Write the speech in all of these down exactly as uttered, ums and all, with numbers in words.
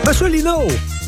Monsieur Lino!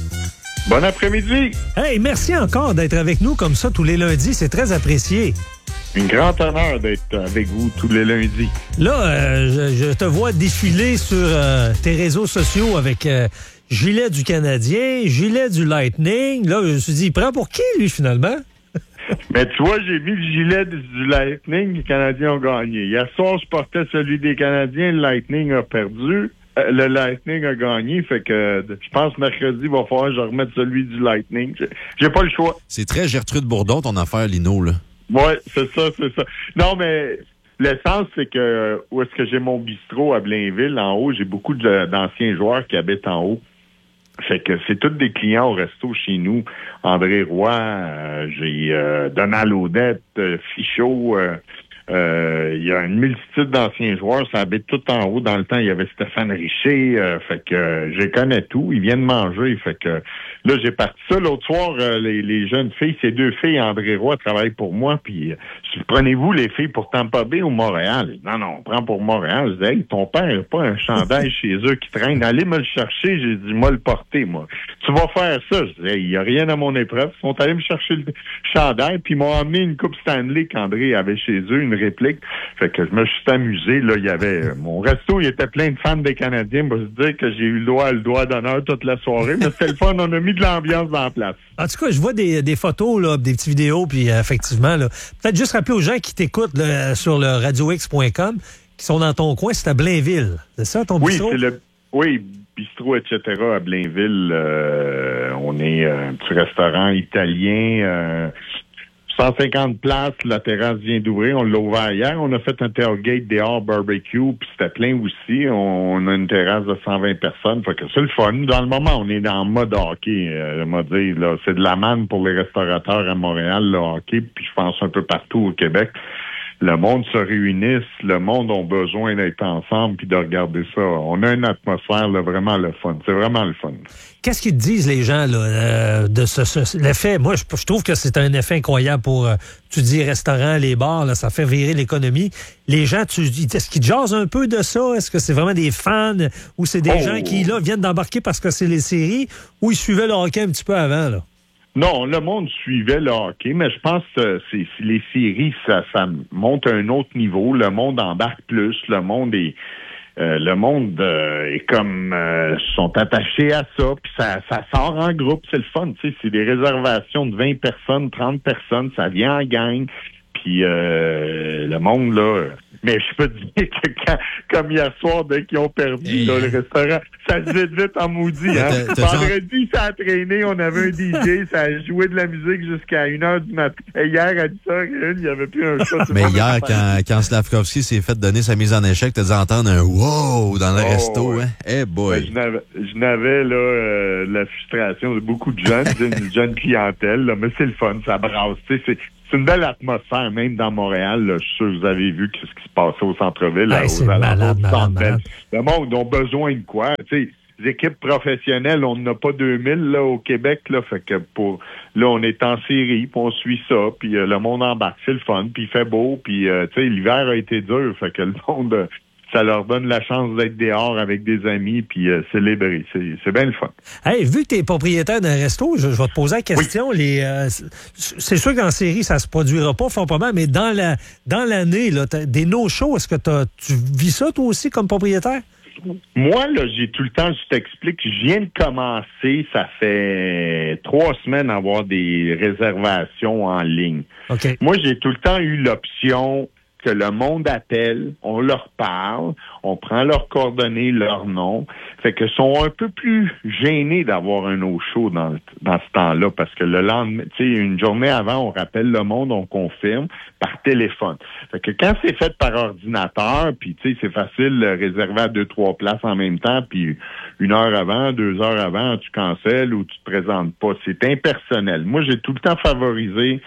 Bon après-midi! Hey, merci encore d'être avec nous comme ça tous les lundis. C'est très apprécié. Une grande honneur d'être avec vous tous les lundis. Là, euh, je, je te vois défiler sur euh, tes réseaux sociaux avec euh, gilet du Canadien, gilet du Lightning. Là, je me suis dit, il prend pour qui, lui, finalement? Mais tu vois, j'ai mis le gilet du, du Lightning, les Canadiens ont gagné. Hier soir, je portais celui des Canadiens, le Lightning a perdu. Euh, le Lightning a gagné, fait que je pense mercredi, il va falloir que je remette celui du Lightning. J'ai, j'ai pas le choix. C'est très Gertrude Bourdon, ton affaire, Lino, là. Ouais, c'est ça, c'est ça. Non, mais l'essence, c'est que où est-ce que j'ai mon bistrot à Blainville, en haut, j'ai beaucoup de, d'anciens joueurs qui habitent en haut. Fait que c'est tous des clients au resto chez nous. André Roy, euh, j'ai euh, Donald Audette, euh, Fichot, euh, euh, il y a une multitude d'anciens joueurs, ça habite tout en haut. Dans le temps, il y avait Stéphane Richer, euh, fait que euh, je connais tout. Ils viennent manger, fait que là, j'ai parti ça. L'autre soir, euh, les, les jeunes filles, ces deux filles, André Roy, travaillent pour moi, puis euh, prenez-vous les filles pour Tampa Bay ou Montréal? Non, non, on prend pour Montréal. Je dis, hey, ton père n'a pas un chandail chez eux qui traîne. Allez me le chercher. J'ai dit, moi le porter, moi. Tu vas faire ça. Je dis, il hey, n'y a rien à mon épreuve. Ils sont allés me chercher le chandail, puis ils m'ont amené une coupe Stanley qu'André avait chez eux, une réplique. Fait que je me suis amusé. Là, il y avait mon resto, il était plein de fans des Canadiens. Je veux dire que j'ai eu le doigt, le doigt d'honneur toute la soirée, mais c'était le fun. On a mis de l'ambiance dans la place. En tout cas, je vois des, des photos, là, des petites vidéos, puis euh, effectivement, là, peut-être juste rappeler aux gens qui t'écoutent là, sur le radio x point com, qui sont dans ton coin, c'est à Blainville. C'est ça, ton oui, bistrot? C'est le, oui, bistrot, et cetera à Blainville. Euh, on est un petit restaurant italien, euh, cent cinquante places, la terrasse vient d'ouvrir. On l'a ouvert hier. On a fait un tailgate dehors barbecue, puis c'était plein aussi. On a une terrasse de cent vingt personnes. Fait que c'est le fun. Dans le moment, on est en mode hockey. Euh, m'a dit, là, c'est de la manne pour les restaurateurs à Montréal, le hockey, puis je pense un peu partout au Québec. Le monde se réunisse, le monde a besoin d'être ensemble puis de regarder ça. On a une atmosphère là, vraiment le fun. C'est vraiment le fun. Qu'est-ce qu'ils te disent, les gens, là, euh, de ce, ce l'effet? Moi, je, je trouve que c'est un effet incroyable pour, euh, tu dis, restaurants, les bars, là, ça fait virer l'économie. Les gens, tu est-ce qu'ils jasent un peu de ça? Est-ce que c'est vraiment des fans ou c'est des oh. gens qui, là, viennent d'embarquer parce que c'est les séries ou ils suivaient le hockey un petit peu avant, là? Non, le monde suivait le hockey, mais je pense que c'est, c'est les séries, ça, ça monte à un autre niveau. Le monde embarque plus. Le monde est, euh, le monde euh, est comme euh, sont attachés à ça. Puis ça, ça sort en groupe, c'est le fun. Tu sais, c'est des réservations de vingt personnes, trente personnes, ça vient en gang. Puis euh, le monde là. Mais je peux te dire que quand, comme hier soir, dès qu'ils ont perdu hey. là, le restaurant, ça se vite vite en maudit. Hein? Vendredi, ça a traîné, on avait un D J, ça a joué de la musique jusqu'à une heure du matin. Et hier, à dix heures une, il n'y avait plus un chat. Mais hier, quand, quand Slavkovski s'est fait donner sa mise en échec, t'as dû entendre un « wow » dans le oh, resto. Ouais. Hein? Hey boy! Ben, je, n'avais, je n'avais là euh, la frustration de beaucoup de jeunes, d'une jeune clientèle, là, mais c'est le fun, ça brasse. Tu sais, c'est... C'est une belle atmosphère, même dans Montréal. Là, je suis sûr que vous avez vu ce qui se passait au centre-ville. Hey, là, c'est aux malade, malade, malade. Le monde a besoin de quoi? Tu sais, les équipes professionnelles, on n'en a pas deux mille là, au Québec. Là, fait que pour là, on est en série, puis on suit ça, puis euh, le monde embarque. C'est le fun, puis il fait beau, puis euh, tu sais, l'hiver a été dur. Fait que le monde... Euh, ça leur donne la chance d'être dehors avec des amis puis euh, célébrer. C'est, c'est bien le fun. Hey, vu que tu es propriétaire d'un resto, je, je vais te poser la question. Oui. Les, euh, c'est sûr qu'en série, ça se produira pas fort pas mal, mais dans la dans l'année, là, des no-shows, est-ce que tu vis ça toi aussi comme propriétaire? Moi, là, j'ai tout le temps, je t'explique, je viens de commencer, ça fait trois semaines à avoir des réservations en ligne. Okay. Moi, j'ai tout le temps eu l'option que le monde appelle, on leur parle, on prend leurs coordonnées, leur nom. Fait que sont un peu plus gênés d'avoir un no-show dans, dans ce temps-là, parce que le lendemain, tu sais, une journée avant, on rappelle le monde, on confirme par téléphone. Fait que quand c'est fait par ordinateur, puis tu sais, c'est facile de réserver à deux, trois places en même temps, puis une heure avant, deux heures avant, tu cancelles ou tu te présentes pas. C'est impersonnel. Moi, j'ai tout le temps favorisé.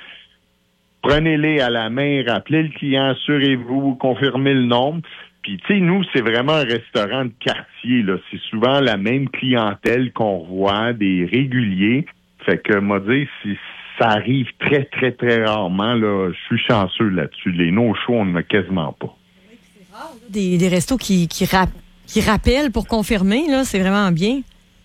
Prenez-les à la main, rappelez le client, assurez-vous, confirmez le nombre. Puis, tu sais, nous, c'est vraiment un restaurant de quartier, là. C'est souvent la même clientèle qu'on revoit, des réguliers. Fait que, m'a dit, si ça arrive très, très, très rarement, là. Je suis chanceux là-dessus. Les no-shows, on n'en a quasiment pas. Des, des restos qui, qui, rap, qui rappellent pour confirmer, là, c'est vraiment bien.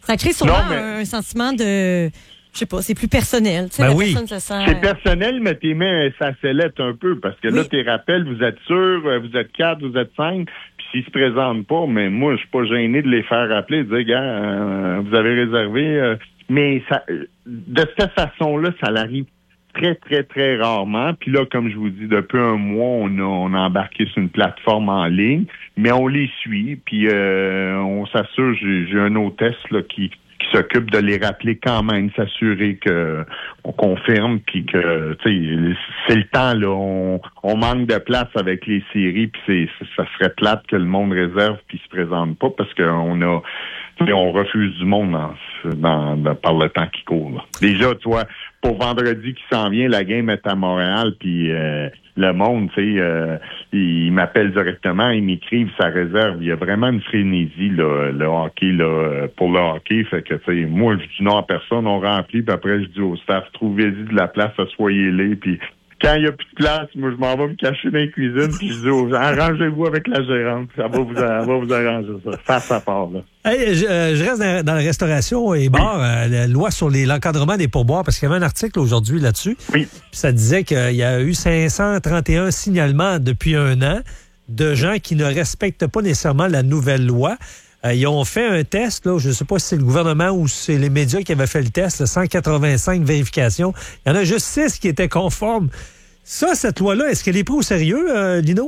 Ça crée souvent Non, mais... un sentiment de... Je sais pas, c'est plus personnel. Tu sais, ben la oui. personne se sent... C'est personnel, mais t'es mis ça sellette un peu, parce que oui. là, tes rappels, vous êtes sûr, vous êtes quatre, vous êtes cinq, puis s'ils se présentent pas, mais moi, je suis pas gêné de les faire rappeler, de dire, gars, euh, vous avez réservé, euh, mais ça, de cette façon-là, ça l'arrive très, très, très rarement. Puis là, comme je vous dis, depuis un mois, on a, on a embarqué sur une plateforme en ligne, mais on les suit, puis euh, on s'assure, j'ai, j'ai un hôtesse là, qui qui s'occupe de les rappeler quand même, s'assurer que on confirme, puis que, tu sais, c'est le temps, là, on, on manque de place avec les séries, puis c'est, ça serait plate que le monde réserve puis se présente pas, parce qu'on a, on refuse du monde dans, dans, dans, par le temps qui court, là. Déjà, tu vois, pour vendredi qui s'en vient, la game est à Montréal, puis euh, le monde, tu sais, euh, ils m'appellent directement, ils m'écrivent sa réserve. Il y a vraiment une frénésie, là, le hockey, là, pour le hockey. Fait que, tu sais, moi, je dis non à personne, on remplit, puis après, je dis au staff, trouvez-y de la place, soyez-les, puis quand il n'y a plus de place, moi, je m'en vais me cacher dans la cuisine, puis je dis aux gens, arrangez-vous avec la gérante, ça va vous, ça va vous arranger ça, face à part, là. Hey, je, euh, je reste dans, dans la restauration et bar, euh, la loi sur les, l'encadrement des pourboires, parce qu'il y avait un article aujourd'hui là-dessus. Oui. Puis ça disait qu'il y a eu cinq cent trente et un signalements depuis un an de gens qui ne respectent pas nécessairement la nouvelle loi. Euh, ils ont fait un test, là, je ne sais pas si c'est le gouvernement ou si c'est les médias qui avaient fait le test, là, cent quatre-vingt-cinq vérifications. Il y en a juste six qui étaient conformes. Ça, cette loi-là, est-ce qu'elle est prise au sérieux, euh, Lino?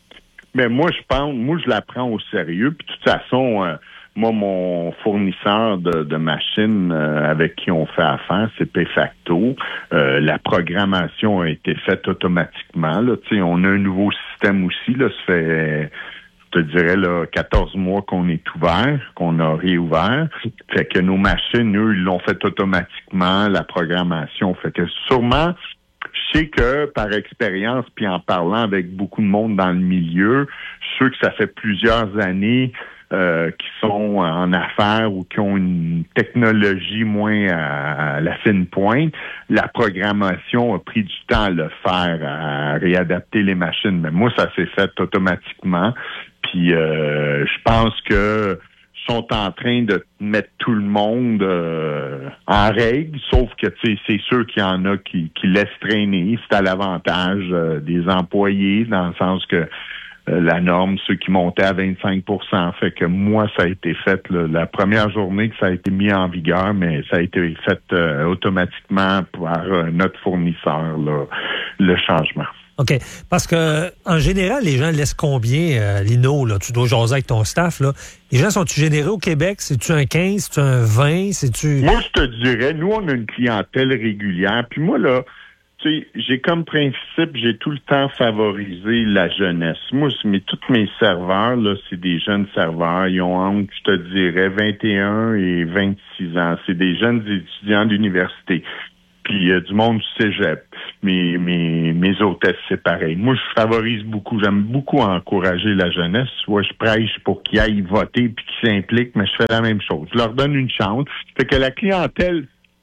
Mais moi, je pense, moi, je la prends au sérieux. Puis de toute façon, euh, moi, mon fournisseur de, de machines euh, avec qui on fait affaire, c'est Payfacto. Euh, la programmation a été faite automatiquement. Là. Tu sais, on a un nouveau système aussi. Là, ça fait, je te dirais, là, quatorze mois qu'on est ouvert, qu'on a réouvert. Fait que nos machines, eux, ils l'ont fait automatiquement, la programmation. Fait que sûrement, je sais que, par expérience, puis en parlant avec beaucoup de monde dans le milieu, je suis sûr que ça fait plusieurs années euh, qui sont en affaires ou qui ont une technologie moins à, à la fine pointe. La programmation a pris du temps à le faire, à réadapter les machines. Mais moi, ça s'est fait automatiquement. Puis, euh, je pense que sont en train de mettre tout le monde euh, en règle, sauf que c'est sûr qu'il y en a qui, qui laissent traîner. C'est à l'avantage euh, des employés, dans le sens que euh, la norme, ceux qui montaient à vingt-cinq pour cent, fait que moi, ça a été fait là, la première journée que ça a été mis en vigueur, mais ça a été fait euh, automatiquement par euh, notre fournisseur, là, le changement. OK. Parce que, en général, les gens laissent combien, euh, Lino, là? Tu dois jaser avec ton staff, là. Les gens sont-tu généreux au Québec? C'est-tu un quinze? C'est-tu un vingt? C'est-tu... Moi, je te dirais, nous, on a une clientèle régulière. Puis moi, là, tu sais, j'ai comme principe, j'ai tout le temps favorisé la jeunesse. Moi, mais tous mes serveurs, là, c'est des jeunes serveurs. Ils ont entre, je te dirais, vingt et un et vingt-six ans. C'est des jeunes étudiants d'université. Puis euh, du monde du cégep. Mes, mes, mes hôtesses, c'est pareil. Moi, je favorise beaucoup, j'aime beaucoup encourager la jeunesse. Ouais, je prêche pour qu'ils aillent voter puis qu'ils s'impliquent, mais je fais la même chose. Je leur donne une chance. Fait que la clientèle,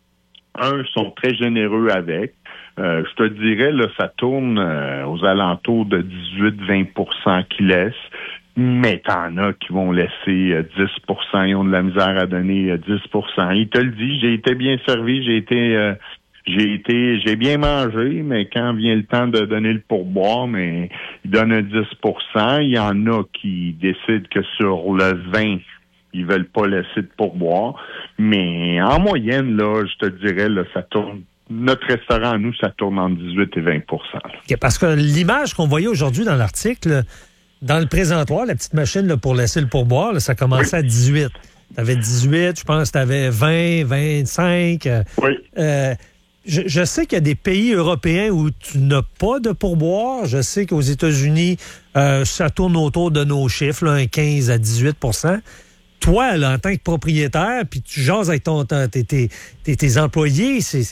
un, sont très généreux avec. Euh, je te dirais, là, ça tourne euh, aux alentours de dix-huit à vingt pour cent qui laissent. Mais t'en as qui vont laisser euh, dix pour cent. Ils ont de la misère à donner euh, dix pour cent. Il te le dit, j'ai été bien servi, j'ai été... Euh, J'ai été, j'ai bien mangé, mais quand vient le temps de donner le pourboire, mais il donne un dix pour cent. Il y en a qui décident que sur le vingt, ils veulent pas laisser de pourboire. Mais en moyenne, là, je te dirais, là, ça tourne. Notre restaurant, nous, ça tourne entre dix-huit et vingt pour cent. Okay, parce que l'image qu'on voyait aujourd'hui dans l'article, dans le présentoir, la petite machine là, pour laisser le pourboire, là, ça commençait oui. à dix-huit. T'avais dix-huit, je pense que t'avais vingt, vingt-cinq. Euh, oui. Euh, Je, je sais qu'il y a des pays européens où tu n'as pas de pourboire. Je sais qu'aux États-Unis, euh, ça tourne autour de nos chiffres, là, un quinze à dix-huit pour cent. Toi, là, en tant que propriétaire, puis tu jases avec ton, ton, tes, tes, tes employés, c'est,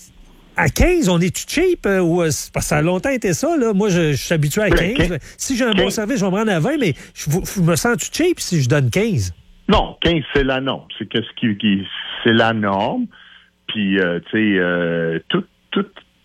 à quinze, on est-tu cheap? Euh, ou, parce que ça a longtemps été ça. Là. Moi, je, je suis habitué à quinze. Si j'ai un bon service, je vais me rendre à vingt, mais je, je me sens-tu cheap si je donne quinze? Non, quinze, c'est la norme. C'est, qu'est-ce qui, qui, c'est la norme. Puis, euh, tu sais, euh, tout, tout,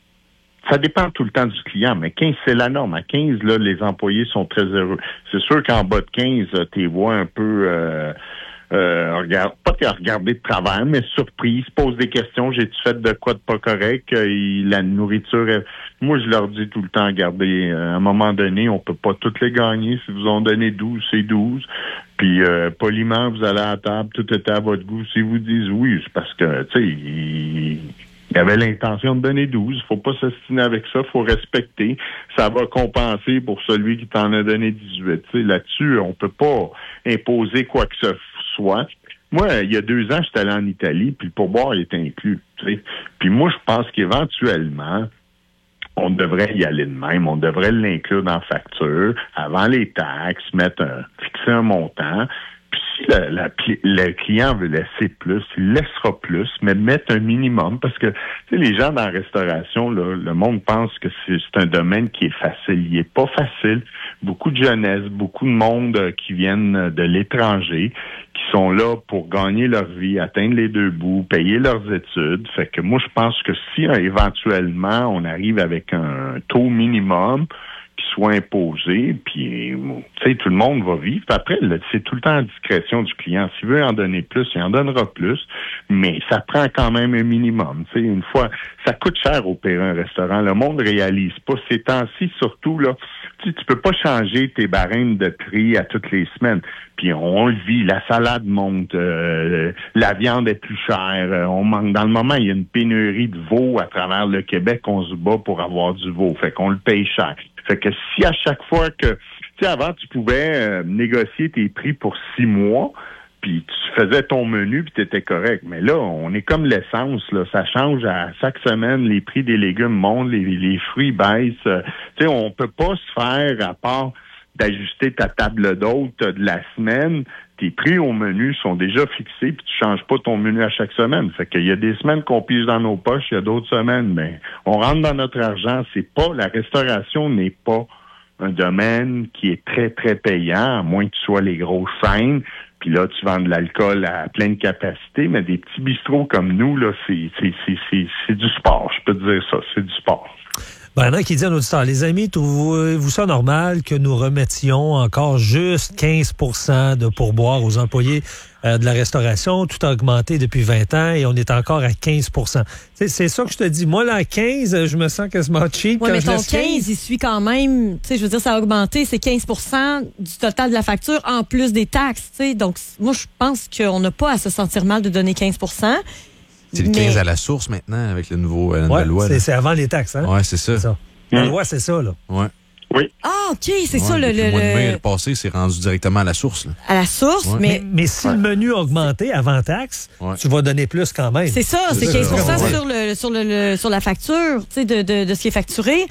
ça dépend tout le temps du client, mais quinze, c'est la norme. À quinze, là, les employés sont très heureux. C'est sûr qu'en bas de quinze, tu les vois un peu, euh, Euh, regarde, pas qu'à regarder de travers, mais surpris, se pose des questions. J'ai-tu fait de quoi de pas correct? Euh, il, la nourriture, est... moi, je leur dis tout le temps, regardez, euh, à un moment donné, on peut pas toutes les gagner. Si vous en donnez douze, c'est douze. Puis, euh, poliment, vous allez à la table, tout était à votre goût. Si vous disent oui, c'est parce que, tu sais, il... Il avait l'intention de donner douze. Faut pas s'ostiner avec ça. Faut respecter. Ça va compenser pour celui qui t'en a donné dix-huit. T'sais, là-dessus, on peut pas imposer quoi que ce soit. Moi, il y a deux ans, j'étais allé en Italie, puis le pourboire est inclus. T'sais. Puis moi, je pense qu'éventuellement, on devrait y aller de même. On devrait l'inclure dans la facture, avant les taxes, mettre un, fixer un montant. Puis si la, la, le client veut laisser plus, il laissera plus, mais mettre un minimum, parce que tu sais, les gens dans la restauration, là, le monde pense que c'est, c'est un domaine qui est facile. Il est pas facile. Beaucoup de jeunesse, beaucoup de monde euh, qui viennent de l'étranger, qui sont là pour gagner leur vie, atteindre les deux bouts, payer leurs études. Fait que moi, je pense que si hein, éventuellement on arrive avec un taux minimum, qui soit imposé, puis tu sais, tout le monde va vivre. Puis après, là, c'est tout le temps à discrétion du client. S'il veut en donner plus, il en donnera plus, mais ça prend quand même un minimum. Tu sais, une fois, ça coûte cher opérer un restaurant. Le monde réalise pas. Ces temps-ci, surtout, là, tu sais, tu peux pas changer tes barèmes de prix à toutes les semaines. Puis on le vit, la salade monte, euh, la viande est plus chère, euh, on manque. Dans le moment, il y a une pénurie de veau à travers le Québec, on se bat pour avoir du veau. Fait qu'on le paye cher. Fait que si à chaque fois que, tu sais, avant, tu pouvais euh, négocier tes prix pour six mois, puis tu faisais ton menu, puis tu étais correct. Mais là, on est comme l'essence, là. Ça change à chaque semaine, les prix des légumes montent, les, les fruits baissent. Euh, tu sais, on peut pas se faire, à part d'ajuster ta table d'hôte de la semaine, tes prix au menu sont déjà fixés, puis tu changes pas ton menu à chaque semaine. Fait qu'il y a des semaines qu'on pige dans nos poches, il y a d'autres semaines, mais on rentre dans notre argent. C'est pas, la restauration n'est pas un domaine qui est très, très payant, à moins que tu sois les grosses chaînes. Puis là, tu vends de l'alcool à pleine capacité, mais des petits bistrots comme nous, là, c'est, c'est, c'est, c'est, c'est du sport. Je peux te dire ça, c'est du sport. Ben, il y en a qui disent à notre les amis, trouvez-vous ça normal que nous remettions encore juste quinze pour cent de pourboire aux employés euh, de la restauration? Tout a augmenté depuis vingt ans et on est encore à quinze pour cent. T'sais, c'est ça que je te dis. Moi, là, à quinze, je me sens quasiment cheap. Oui, quand mais je ton laisse quinze, il suit quand même, tu sais, je veux dire, ça a augmenté, c'est quinze pour cent du total de la facture en plus des taxes, tu sais. Donc, moi, je pense qu'on n'a pas à se sentir mal de donner quinze pour cent. C'est le quinze mais... à la source maintenant avec le nouveau, la nouvelle ouais, loi. C'est, c'est avant les taxes, hein? Oui, c'est ça. C'est ça. La mmh. loi, c'est ça, là. Ouais. Oui. Ah, OK, c'est ouais, le, ça. Le, le mois de mai le... passé, c'est rendu directement à la source. Là. À la source, ouais. mais... mais... Mais si ouais. le menu a augmenté avant taxe, ouais. tu vas donner plus quand même. C'est ça, c'est, c'est quinze pour cent ouais. sur, le, sur, le, le, sur la facture, tu sais, de, de, de ce qui est facturé.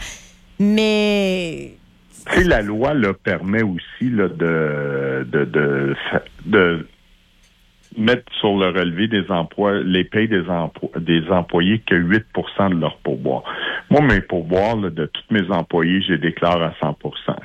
Mais... Tu sais, la loi là, permet aussi là, de... de, de, de mettre sur le relevé des emplois, les payes des, emplois, des employés que huit pour cent de leur pourboire. Moi, mes pourboires, là, de tous mes employés, je les déclare à cent pour cent.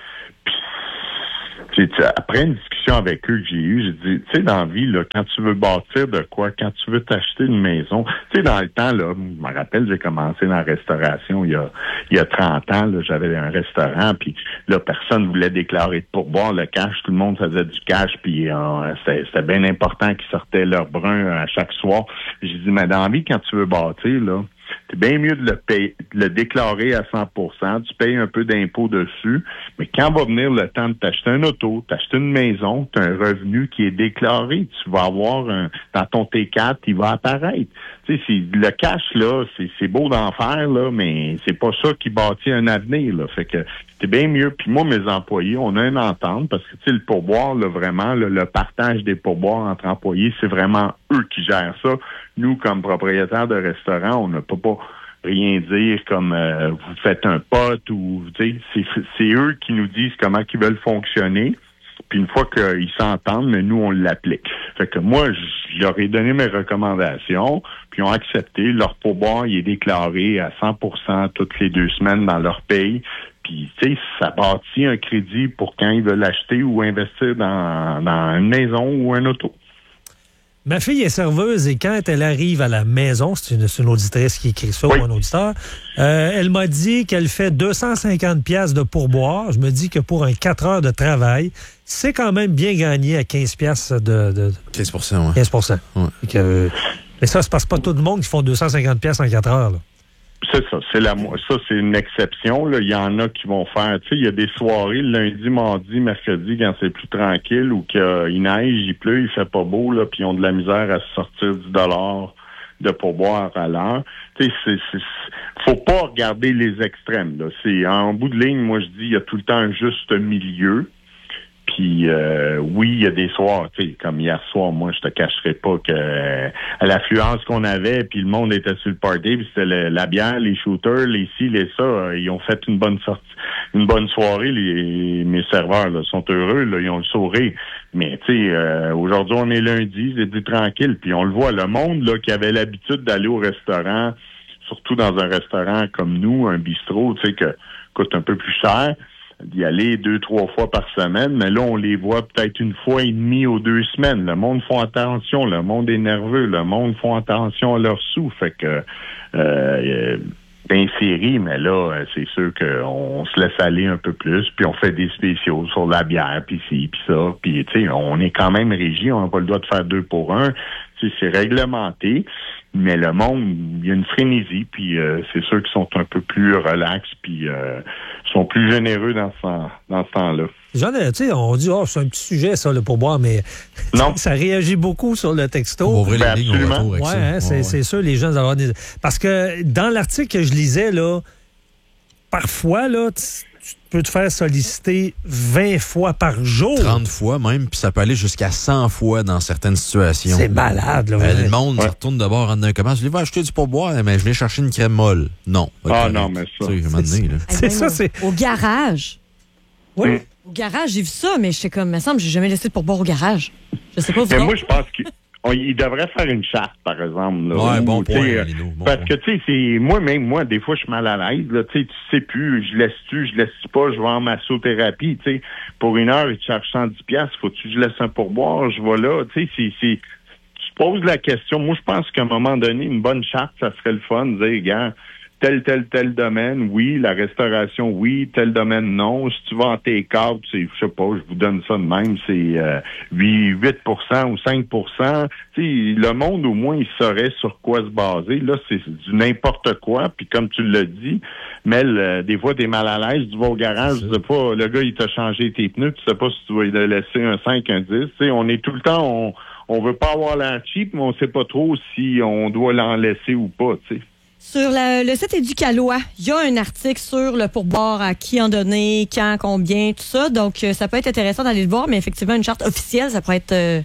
Puis, après une discussion avec eux que j'ai eue, j'ai dit, tu sais, dans la vie, là, quand tu veux bâtir de quoi, quand tu veux t'acheter une maison, tu sais, dans le temps, là, je me rappelle, j'ai commencé dans la restauration il y a, il y a trente ans, là, j'avais un restaurant, puis là, personne voulait déclarer de pourboire le cash, tout le monde faisait du cash, puis euh, c'était, c'était bien important qu'ils sortaient leur brun à chaque soir. J'ai dit, mais dans la vie, quand tu veux bâtir, là, c'est bien mieux de le payer, de le déclarer à cent pour cent. Tu payes un peu d'impôt dessus. Mais quand va venir le temps de t'acheter un auto, t'acheter une maison, tu as un revenu qui est déclaré. Tu vas avoir un, dans ton T quatre, il va apparaître. Tu sais, c'est, le cash, là, c'est, c'est beau d'en faire, là, mais c'est pas ça qui bâtit un avenir, là. Fait que c'est bien mieux. Puis moi, mes employés, on a une entente parce que, tu sais, le pourboire, là, vraiment, là, le partage des pourboires entre employés, c'est vraiment eux qui gèrent ça. Nous, comme propriétaires de restaurants, on ne peut pas rien dire comme euh, vous faites un pote ou, tu sais, c'est, c'est eux qui nous disent comment ils veulent fonctionner. Puis une fois qu'ils s'entendent, mais nous, on l'applique. Fait que moi, je leur ai donné mes recommandations, puis ils ont accepté. Leur pourboire, il est déclaré à cent pour cent toutes les deux semaines dans leur paye. Puis, tu sais, ça bâtit un crédit pour quand ils veulent acheter ou investir dans, dans une maison ou un auto. Ma fille est serveuse et quand elle arrive à la maison, c'est une, c'est une auditrice qui écrit ça, oui. ou un auditeur, euh, elle m'a dit qu'elle fait deux cent cinquante piastres de pourboire. Je me dis que pour un quatre heures de travail, c'est quand même bien gagné à quinze piastres de, de... quinze pour cent, oui. quinze pour cent. Ouais. Et que, euh, mais ça, c'est parce que pas tout le monde qui font deux cent cinquante piastres en quatre heures, là. C'est ça, c'est la, ça c'est une exception. Là. Il y en a qui vont faire, tu sais, il y a des soirées lundi, mardi, mercredi quand c'est plus tranquille ou qu'il neige, il pleut, il fait pas beau, là, puis ils ont de la misère à se sortir dix dollars de pourboire à l'heure. Tu sais, c'est, c'est, faut pas regarder les extrêmes. Là. C'est en bout de ligne, moi je dis, il y a tout le temps un juste milieu. Puis euh, oui, il y a des soirs, tu sais, comme hier soir, moi, je te cacherai pas que euh, à l'affluence qu'on avait, puis le monde était sur le party, puis c'était le, la bière, les shooters, les ci, les ça, euh, ils ont fait une bonne sortie, une bonne soirée. Les mes serveurs là, sont heureux, là, ils ont le sourire. Mais tu sais, euh, aujourd'hui on est lundi, c'est plus tranquille, puis on le voit, le monde là qui avait l'habitude d'aller au restaurant, surtout dans un restaurant comme nous, un bistrot, tu sais, que coûte un peu plus cher. D'y aller deux, trois fois par semaine, mais là, on les voit peut-être une fois et demie ou deux semaines. Le monde font attention, le monde est nerveux, le monde font attention à leurs sous. Fait que euh, ben série, mais là, c'est sûr qu'on se laisse aller un peu plus, puis on fait des spéciaux sur la bière, puis ci, puis ça, puis tu sais, on est quand même régi, on n'a pas le droit de faire deux pour un. Tu sais, c'est réglementé. Mais le monde, il y a une frénésie, puis euh, c'est sûr qu'ils sont un peu plus relax, puis euh, sont plus généreux dans ce, dans ce temps-là. Genre, tu sais, on dit, oh, c'est un petit sujet, ça, le pourboire, mais non. Ça réagit beaucoup sur le texto. On va ouvrir Ben, les lignes au retour avec ouais, ça. hein, c'est, ouais, c'est ouais. sûr, les gens avoir des... Parce que dans l'article que je lisais, là, parfois, là, tu peux te faire solliciter vingt fois par jour. trente fois même, puis ça peut aller jusqu'à cent fois dans certaines situations. C'est malade, là. Euh, le monde ouais. se retourne de bord en un commerce. Je vais acheter du pourboire, mais je vais chercher une crème molle. Non. Ah non, mais ça. Tu sais, à un moment donné, là. C'est ça, c'est... Au garage. Oui. Au garage, j'ai vu ça, mais j'étais comme, il me semble, j'ai jamais laissé de pourboire au garage. Je sais pas, vous Mais autres? moi, je pense qu'il on, il devrait faire une charte, par exemple. Là, Ouais, où, bon point, euh, Lino, bon parce point. que, tu sais, c'est moi-même, moi, des fois, je suis mal à l'aise. Là, tu sais, tu sais plus, je laisse-tu, je laisse-tu pas, je vais en massothérapie. Tu sais, pour une heure, ils te chargent cent dix piastres, faut-tu que je laisse un pourboire, je vais là. Tu sais, c'est, c'est, tu poses la question. Moi, je pense qu'à un moment donné, une bonne charte, ça serait le fun de dire, gars, tel, tel, tel domaine, oui, la restauration, oui, tel domaine, non. Si tu vas en take-out, c'est, je sais pas, je vous donne ça de même, c'est euh, huit pour cent ou cinq pour cent. Tu sais, le monde, au moins, il saurait sur quoi se baser. Là, c'est du n'importe quoi, puis comme tu l'as dit, mais le, des fois, t'es mal à l'aise, tu vas au garage, tu sais pas, le gars, il t'a changé tes pneus, tu sais pas si tu vas lui laisser un cinq, un dix. Tu sais, on est tout le temps, on, on veut pas avoir l'air cheap, mais on sait pas trop si on doit l'en laisser ou pas, tu sais. Sur la- le site Éducalois, il y a un article sur le pourboire, à qui en donner, quand, combien, tout ça. Donc, euh, ça peut être intéressant d'aller le voir, mais effectivement, une charte officielle, ça pourrait être, euh,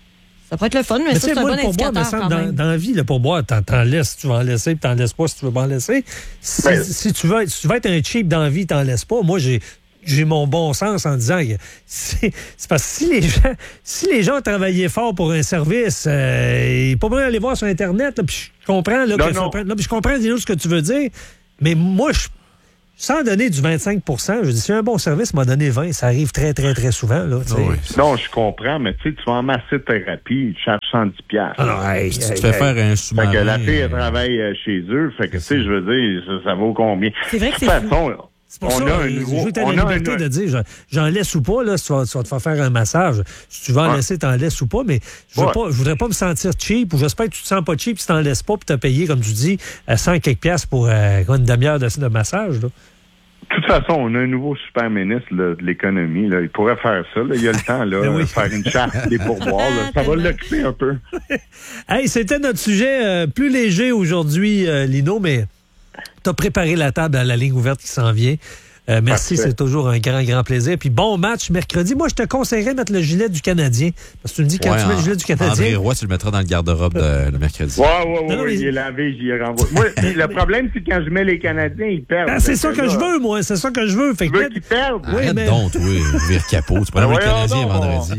ça pourrait être le fun. Mais, Mais ça, tu sais, c'est un moi, bon le pourboire, me indicateur semble, quand dans, même. dans la vie, le pourboire, t'en, t'en laisses, tu vas en laisser, puis t'en laisses pas si tu veux pas en laisser. Si, Ben, si tu veux être, si tu veux être un cheap dans la vie, t'en laisses pas. Moi, j'ai, j'ai mon bon sens en disant que c'est, c'est parce que si les gens, si les gens travaillaient fort pour un service, euh, pas besoin d'aller voir sur Internet, là, puis je comprends, là, Non, que non. faut- là, puis je comprends, Dino, ce que tu veux dire, mais moi, je, sans donner du vingt-cinq pour cent, je dis, si un bon service m'a donné vingt, ça arrive très, très, très souvent, là, tu sais. Ah oui. Non, je comprends, mais tu sais, tu vas en massothérapie, tu charges cent dix piastres. Ah non, hey, Si tu hey, te fais hey. faire un Fait sous-marin... que la fille, elle euh, travaille euh, chez eux. Fait que, tu sais, je veux dire, ça, ça vaut combien? C'est vrai De que toute c'est fou. façon, C'est pour on ça, a un euh, nouveau... je veux que tu aies on la a liberté un- de dire, j'en, j'en laisse ou pas, là, si tu vas, tu vas te faire faire un massage. Si tu veux en Ouais. laisser, t'en laisses ou pas, mais je, veux Ouais. pas, je voudrais pas me sentir cheap, ou j'espère que tu te sens pas cheap si t'en laisses pas, puis t'as payé, comme tu dis, à cent quelques piastres pour euh, une demi-heure de, de massage, là. De toute façon, on a un nouveau super ministre là, de l'économie. Là. Il pourrait faire ça. Là. Il y a le temps là, Ben oui. de faire une charte des pourboires. Là. Ça va Tellement. l'occuper un peu. Hey, c'était notre sujet euh, plus léger aujourd'hui, euh, Lino, mais t'as préparé la table à la ligne ouverte qui s'en vient. Euh, merci, Parfait. c'est toujours un grand, grand plaisir. Puis bon match mercredi. Moi, je te conseillerais de mettre le gilet du Canadien. Parce que tu me dis, quand ouais, tu mets le en- gilet du André Canadien... Roy, tu le mettras dans le garde-robe de- le mercredi. Ouais, ouais, ouais. Non, non, ouais, mais- Il est lavé, j'y ai renvoyé. Moi, le problème, c'est que quand je mets les Canadiens, ils perdent. Ben, c'est Fait ça que là, je veux, moi. C'est ça que je veux. Fait Tu que veux mettre- qu'ils perdent? Oui, Arrête mais- donc, toi, vire capot. Tu peux Ben aller voir le voyons Canadien donc, vendredi. là.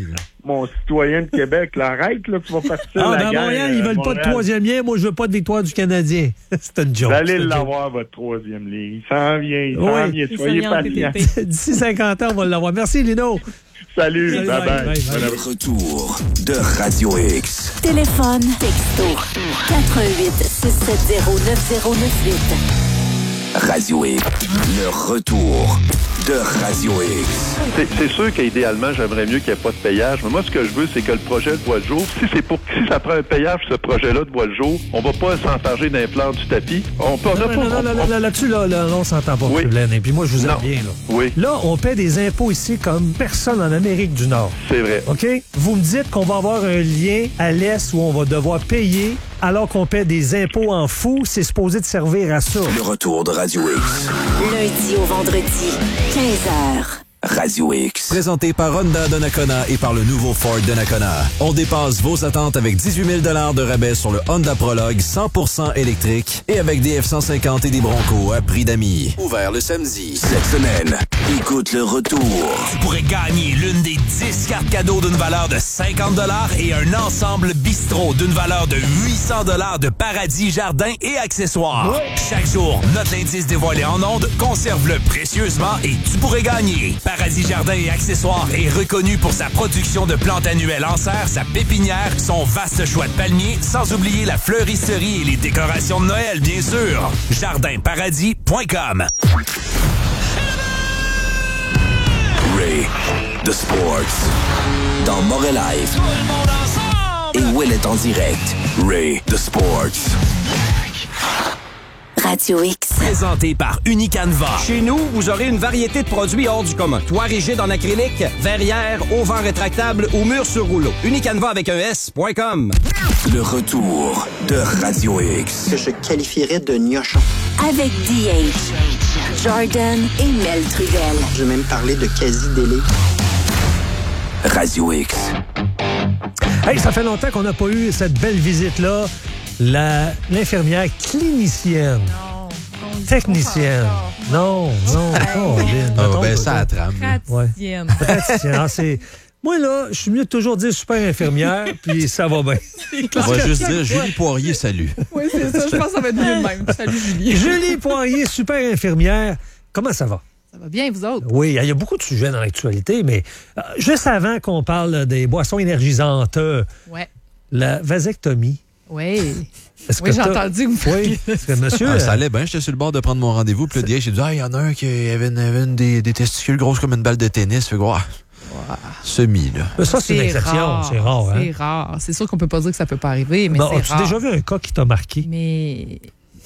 mon citoyen de Québec. Là, arrête, là, tu vas partir Ah, la ben à guerre, Montréal, ils euh, veulent pas de Montréal. troisième lien. Moi, je veux pas de victoire du Canadien. C'est une joke. Vous allez c'est une joke. l'avoir, votre troisième ligne. Il s'en vient, il s'en Oui. vient. Il Soyez s'en vient en patients. P P P. D'ici cinquante ans, on va l'avoir. Merci, Lino. Salut, Salut, bye bye, bye. bye, bye. Le retour de Radio X. Téléphone, texto, quatre un huit, six sept zéro, neuf zéro neuf huit. Radio X. Le retour de Radio X. C'est, c'est sûr qu'idéalement, j'aimerais mieux qu'il n'y ait pas de payage. Mais moi, ce que je veux, c'est que le projet de voie le jour, si c'est pour si ça prend un payage, ce projet-là de voie le jour, on va pas s'enfarger d'un plan du tapis. On peut, on Non, a non, pas- non, on- non, on- non, là-dessus, là, là, on s'entend pas, Oui. M. Blaine. Et puis moi, je vous aime Non. bien. Là. Oui, Là, on paie des impôts ici comme personne en Amérique du Nord. c'est vrai. OK? Vous me dites qu'on va avoir un lien à l'Est où on va devoir payer alors qu'on paie des impôts en fou. C'est supposé de servir à ça. Le retour de Radio X. Lundi au vendredi, quinze heures. Radio X. Présenté par Honda de Nakona et par le nouveau Ford de Nakona. On dépasse vos attentes avec dix-huit mille dollars de rabais sur le Honda Prologue cent pour cent électrique et avec des F cent cinquante et des Broncos à prix d'amis. Ouvert le samedi. Cette semaine, écoute le retour. Tu pourrais gagner l'une des dix cartes cadeaux d'une valeur de cinquante dollars et un ensemble bistrot d'une valeur de huit cents dollars de paradis, jardins et accessoires. Chaque jour, notre indice dévoilé en ondes, conserve-le précieusement et tu pourrais gagner. Paradis Jardins et Accessoires est reconnu pour sa production de plantes annuelles en serre, sa pépinière, son vaste choix de palmiers, sans oublier la fleuristerie et les décorations de Noël, bien sûr. jardin paradis point com. Ray, The Sports. Dans Morel Live. Et Will est en direct. Ray, The Sports. Radio X. Présenté par Unicanva. Chez nous, vous aurez une variété de produits hors du commun. Toit rigide en acrylique, verrière, auvent rétractable ou mur sur rouleau. Unicanva avec un S point com. Le retour de Radio X. Que je qualifierais de gnochon. Avec D H, Jordan et Mel Trudel. Je vais même parler de quasi-délai. Radio X. Hey, ça fait longtemps qu'on n'a pas eu cette belle visite-là. La, l'infirmière clinicienne. Non. Technicienne. Non, non, non. Lynn, Ah, mettons, ben toi, ça à trame. là. Ouais. Praticienne. Praticienne. Ah, c'est... Moi, là, je suis mieux de toujours dire super infirmière, puis ça va bien. On va juste dire Julie Poirier, salut. Oui, c'est ça. Je pense que ça va être mieux de même. Salut, Julie. Julie Poirier, super infirmière. Comment ça va? Ça va bien, vous autres? Oui, il y a beaucoup de sujets dans l'actualité, mais euh, juste avant qu'on parle des boissons énergisantes, euh, Ouais. la vasectomie. Oui. Est-ce Oui, que j'ai t'as- entendu que vous Oui, parce que monsieur... Ah, ça euh, allait bien, j'étais sur le bord de prendre mon rendez-vous, puis le D H, j'ai dit, ah, il y en a un qui avait, une, avait une des, des testicules grosses comme une balle de tennis. Fait que, ouah, semi, là. ça, c'est une exception, c'est rare. Hein? C'est rare. C'est sûr qu'on peut pas dire que ça peut pas arriver, mais Bon, c'est as-tu rare. déjà vu un cas qui t'a marqué? Mais...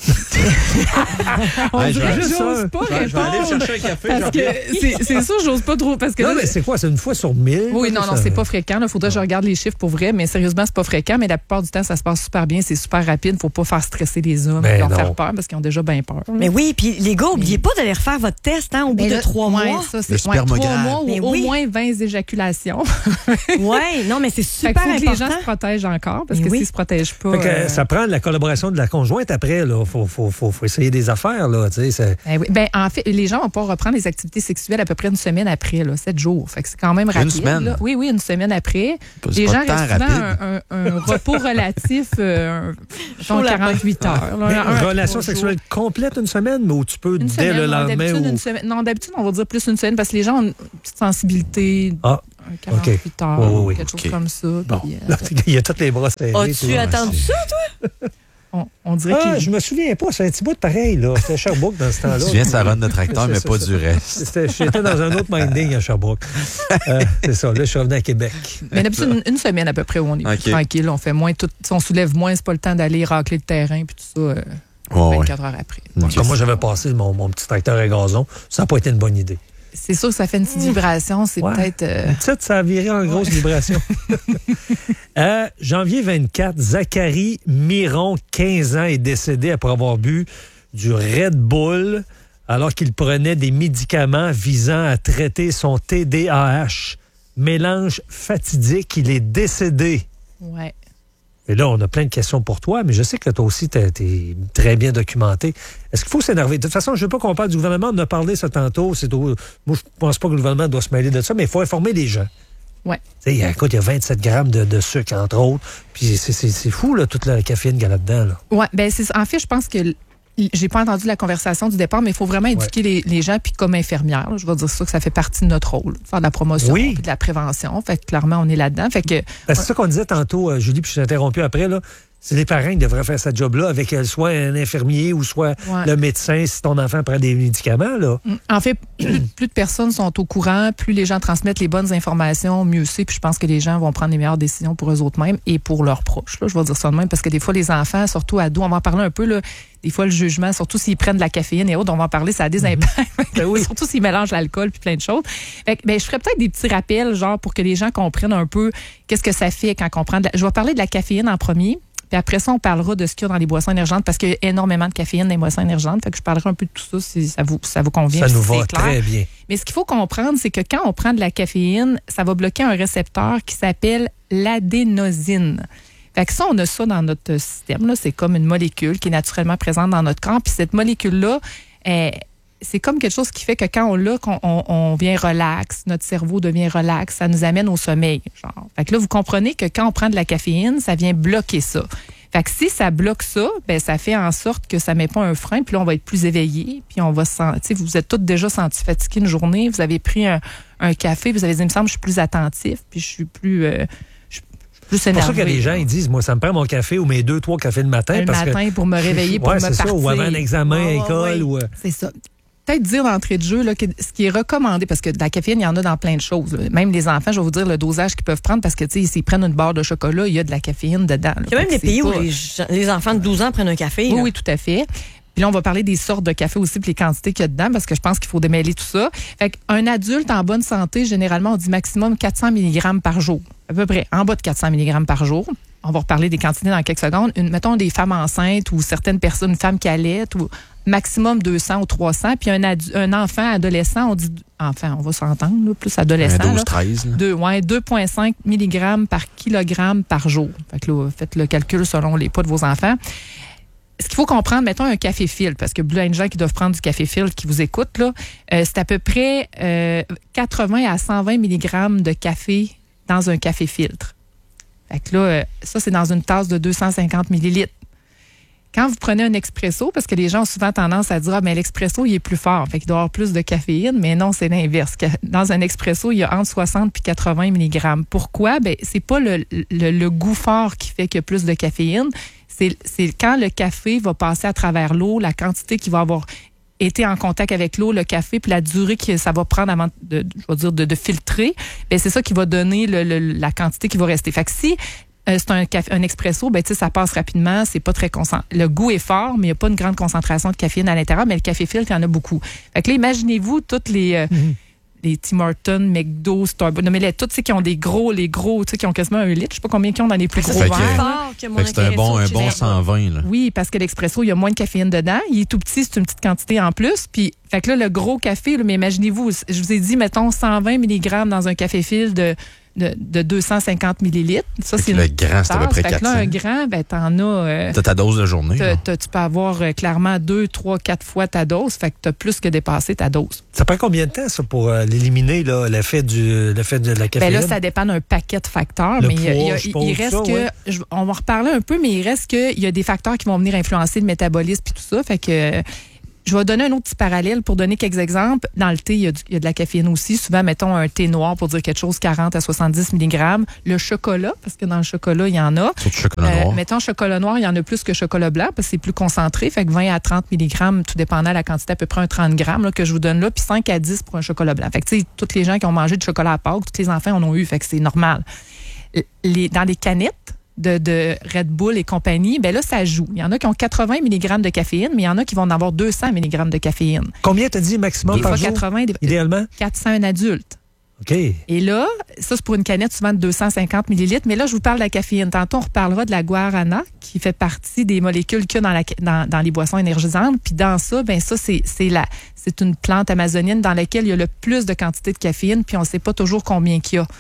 On Ouais, dirait je- juste j'ose un- pas Je vais- je vais aller répondre. chercher un café, Parce j'en que c'est, c'est sûr, j'ose pas trop. Parce que Non, là, mais c'est quoi? C'est une fois sur mille? oui, non, là, non, ça- c'est pas fréquent. Il faudrait que je regarde les chiffres pour vrai, mais sérieusement, c'est pas fréquent. Mais la plupart du temps, ça se passe super bien. C'est super rapide. Faut pas faire stresser les hommes Ben et leur non. faire peur parce qu'ils ont déjà bien peur. Mais oui, puis les gars, oubliez pas d'aller refaire votre test hein, au bout Mais de là, trois ouais, mois. Ça, Le c'est ouais, spermogramme. trois mois ou Mais au oui. moins vingt éjaculations. Oui, non, mais c'est Fait super qu'il faut que les gens important. se protègent encore parce Mais que oui. s'ils se protègent pas. Fait que, euh, ça prend de la collaboration de la conjointe après. Il faut, faut, faut, faut essayer des affaires. Là, tu sais, c'est- Ben oui. Ben, en fait, les gens vont pas reprendre les activités sexuelles à peu près une semaine après, là, sept jours. Fait que c'est quand même rapide. semaine? là. Oui, oui, une semaine après. C'est Les pas gens de temps restent souvent rapide. un, un- un repos relatif, euh, mettons, Chaud lapin. quarante-huit heures. là, Mais un à une relation trois sexuelle jours. complète une semaine, mais où tu peux Une dès semaine, le non, lendemain. d'habitude, ou- une semaine. Non, d'habitude, on va dire plus une semaine parce que les gens ont une petite sensibilité. Ah, un quarante-huit heures, Oui, oui, oui. quelque OK. chose comme ça. bon. puis, euh, Il y a tous les bras serrés. As-tu tout. attendu ça? on, on dirait Ah, qu'il je me souviens pas. C'est un petit bout de pareil. Là. C'était à Sherbrooke dans ce temps-là. Tu viens de sa run de tracteur, mais C'est pas ça. du reste. C'était- J'étais dans un autre minding à Sherbrooke. Euh, c'est ça. Là, je suis revenu à Québec. Mais d'habitude, une, une semaine à peu près où on est plus OK. tranquille. On fait moins tout. On soulève moins, c'est pas le temps d'aller racler le terrain puis tout ça euh, Ouais, ouais. vingt-quatre heures après. OK. Comme moi, j'avais passé mon, mon petit tracteur à gazon. Ça n'a pas été une bonne idée. C'est sûr que ça fait une petite vibration. C'est Ouais. peut-être. euh, Une petite, ça a viré en grosse vibration. Euh, janvier vingt-quatre, Zachary Miron, quinze ans, est décédé après avoir bu du Red Bull alors qu'il prenait des médicaments visant à traiter son T D A H. Mélange fatidique, il est décédé. ouais. Et là, on a plein de questions pour toi, mais je sais que toi aussi, tu es très bien documenté. Est-ce qu'il faut s'énerver? De toute façon, je ne veux pas qu'on parle du gouvernement. On en a parlé ça tantôt. C'est au- Moi, je pense pas que le gouvernement doit se mêler de ça, mais il faut informer les gens. Ouais. T'sais, écoute, il y a vingt-sept grammes de, de sucre, entre autres. Puis c'est, c'est, c'est fou, là, toute la caféine qu'il y a là-dedans. Là. Oui, bien, en fait, je pense que j'ai pas entendu la conversation du départ, mais il faut vraiment éduquer ouais. les, les gens. Puis comme infirmière, là, je vais dire ça, que ça fait partie de notre rôle, faire de la promotion oui. puis de la prévention. Fait que clairement, on est là-dedans. Fait que, ben, c'est ouais. ça qu'on disait tantôt, euh, Julie, puis je t'ai interrompu après, là. C'est les parents qui devraient faire ce job-là avec euh, soit un infirmier ou soit ouais. le médecin si ton enfant prend des médicaments. Là. En fait, plus, plus de personnes sont au courant, plus les gens transmettent les bonnes informations, mieux c'est. Puis je pense que les gens vont prendre les meilleures décisions pour eux autres mêmes et pour leurs proches. Là, je vais dire ça de même parce que des fois, les enfants, surtout ados, on va en parler un peu, là, des fois, le jugement, surtout s'ils prennent de la caféine et autres, on va en parler, ça a des impacts. Mm-hmm. Ben oui. Surtout s'ils mélangent l'alcool puis plein de choses. Fait que, ben, je ferais peut-être des petits rappels, genre, pour que les gens comprennent un peu qu'est-ce que ça fait quand on prend de la... Je vais parler de la caféine en premier. Puis après ça, on parlera de ce qu'il y a dans les boissons énergentes parce qu'il y a énormément de caféine dans les boissons énergentes. Fait que je parlerai un peu de tout ça si ça vous, ça vous convient. Ça nous va très bien. Mais ce qu'il faut comprendre, c'est que quand on prend de la caféine, ça va bloquer un récepteur qui s'appelle l'adénosine. Fait que ça, on a ça dans notre système. Là. C'est comme une molécule qui est naturellement présente dans notre corps. Puis cette molécule-là, elle, c'est comme quelque chose qui fait que quand on l'a, qu'on on, on vient relax, notre cerveau devient relax, ça nous amène au sommeil. Genre. Fait que là, vous comprenez que quand on prend de la caféine, ça vient bloquer ça. Fait que si ça bloque ça, ben ça fait en sorte que ça met pas un frein, puis là, on va être plus éveillé, puis on va se sentir, vous êtes toutes déjà sentis fatigués une journée, vous avez pris un, un café, vous avez dit, il me semble, je suis plus attentif, puis je suis plus... Euh, C'est pour ça que les gens ils disent, moi, ça me prend mon café ou mes deux, trois cafés le matin. Le parce matin que pour me réveiller, pour ouais, me c'est partir. Ça, ou avant un examen à l'école. Oh, ou... C'est ça. Peut-être dire d'entrée de jeu là, que ce qui est recommandé, parce que de la caféine, il y en a dans plein de choses. Là. Même les enfants, je vais vous dire le dosage qu'ils peuvent prendre parce que s'ils prennent une barre de chocolat, il y a de la caféine dedans. Il y a même des pays pas... où les, les enfants de douze ans prennent un café. Oui, là. oui, tout à fait. Puis là, on va parler des sortes de café aussi, puis les quantités qu'il y a dedans, parce que je pense qu'il faut démêler tout ça. Fait qu'un adulte en bonne santé, généralement, on dit maximum quatre cents milligrammes par jour. À peu près en bas de quatre cents milligrammes par jour. On va reparler des quantités dans quelques secondes. Une, mettons des femmes enceintes ou certaines personnes, une femme qui allait, ou maximum deux cents ou trois cents. Puis un, adu- un enfant adolescent, on dit, enfin, on va s'entendre, là, plus adolescent. douze treize. deux, ouais, deux virgule cinq milligrammes par kilogramme par jour. Fait que là, faites le calcul selon les poids de vos enfants. Ce qu'il faut comprendre, mettons un café filtre, parce que plein de gens qui doivent prendre du café filtre qui vous écoutent, là, euh, c'est à peu près euh, quatre-vingts à cent vingt milligrammes de café dans un café filtre. Fait que là, euh, ça, c'est dans une tasse de deux cent cinquante millilitres. Quand vous prenez un expresso, parce que les gens ont souvent tendance à dire « Ah, mais l'expresso, il est plus fort, fait qu'il doit avoir plus de caféine. » Mais non, c'est l'inverse. Dans un expresso, il y a entre soixante et quatre-vingts milligrammes. Pourquoi? Ben, c'est pas le, le, le goût fort qui fait qu'il y a plus de caféine. C'est, c'est quand le café va passer à travers l'eau, la quantité qui va avoir été en contact avec l'eau, le café, puis la durée que ça va prendre avant de, je vais dire, de, de filtrer, bien, c'est ça qui va donner le, le, la quantité qui va rester. Fait que si euh, c'est un, café, un expresso, ben, tu sais, ça passe rapidement, c'est pas très concentré. Le goût est fort, mais il n'y a pas une grande concentration de caféine à l'intérieur, mais le café filtre, il y en a beaucoup. Fait que là, imaginez-vous toutes les... Euh, mm-hmm. les Tim Hortons, McDo, Starbucks, nommez-les toutes, tu sais, qui ont des gros, les gros, tu sais, qui ont quasiment un litre. Je sais pas combien ils ont dans les plus gros verres. Fait que c'est un bon, un bon cent vingt, là. Oui, parce que l'expresso, il y a moins de caféine dedans. Il est tout petit, c'est une petite quantité en plus. Puis, fait que là, le gros café, là, mais imaginez-vous, je vous ai dit, mettons, cent vingt milligrammes dans un café filtre de, de, de deux cent cinquante millilitres. Ça, c'est le grand, c'est à peu près quatre cents. Là, un grand, ben, t'en as. Euh, t'as ta dose de journée. T'as, t'as, tu peux avoir euh, clairement deux, trois, quatre fois ta dose. Fait que t'as plus que dépassé ta dose. Ça prend combien de temps, ça, pour euh, l'éliminer, là, l'effet, du, l'effet de la caféine? Ben là, ça dépend d'un paquet de facteurs. Le mais poids, il, y a, je il, pense il reste ça, que. ouais. Je, on va en reparler un peu, mais il reste qu'il y a des facteurs qui vont venir influencer le métabolisme et tout ça. Fait que. Je vais donner un autre petit parallèle pour donner quelques exemples. Dans le thé, il y a, du, il y a de la caféine aussi. Souvent, mettons un thé noir pour dire quelque chose, quarante à soixante-dix milligrammes. Le chocolat, parce que dans le chocolat, il y en a. Surtout chocolat noir. Euh, mettons chocolat noir, il y en a plus que chocolat blanc parce que c'est plus concentré. Fait que vingt à trente milligrammes, tout dépendant de la quantité, à peu près un trente grammes là, que je vous donne là, puis cinq à dix pour un chocolat blanc. Fait que tu sais, tous les gens qui ont mangé du chocolat à Pâques, tous les enfants en ont eu, fait que c'est normal. Les, dans les canettes, De, de Red Bull et compagnie, ben là, ça joue. Il y en a qui ont quatre-vingts milligrammes de caféine, mais il y en a qui vont en avoir deux cents milligrammes de caféine. Combien t'as dit maximum des par fois jour? quatre-vingts, idéalement? quatre cents un adulte. OK. Et là, ça, c'est pour une canette souvent de deux cent cinquante millilitres, mais là, je vous parle de la caféine. Tantôt, on reparlera de la guarana, qui fait partie des molécules qu'il y a dans, la, dans, dans les boissons énergisantes. Puis dans ça, ben ça, c'est, c'est, la, c'est une plante amazonienne dans laquelle il y a le plus de quantité de caféine, puis on ne sait pas toujours combien qu'il y a.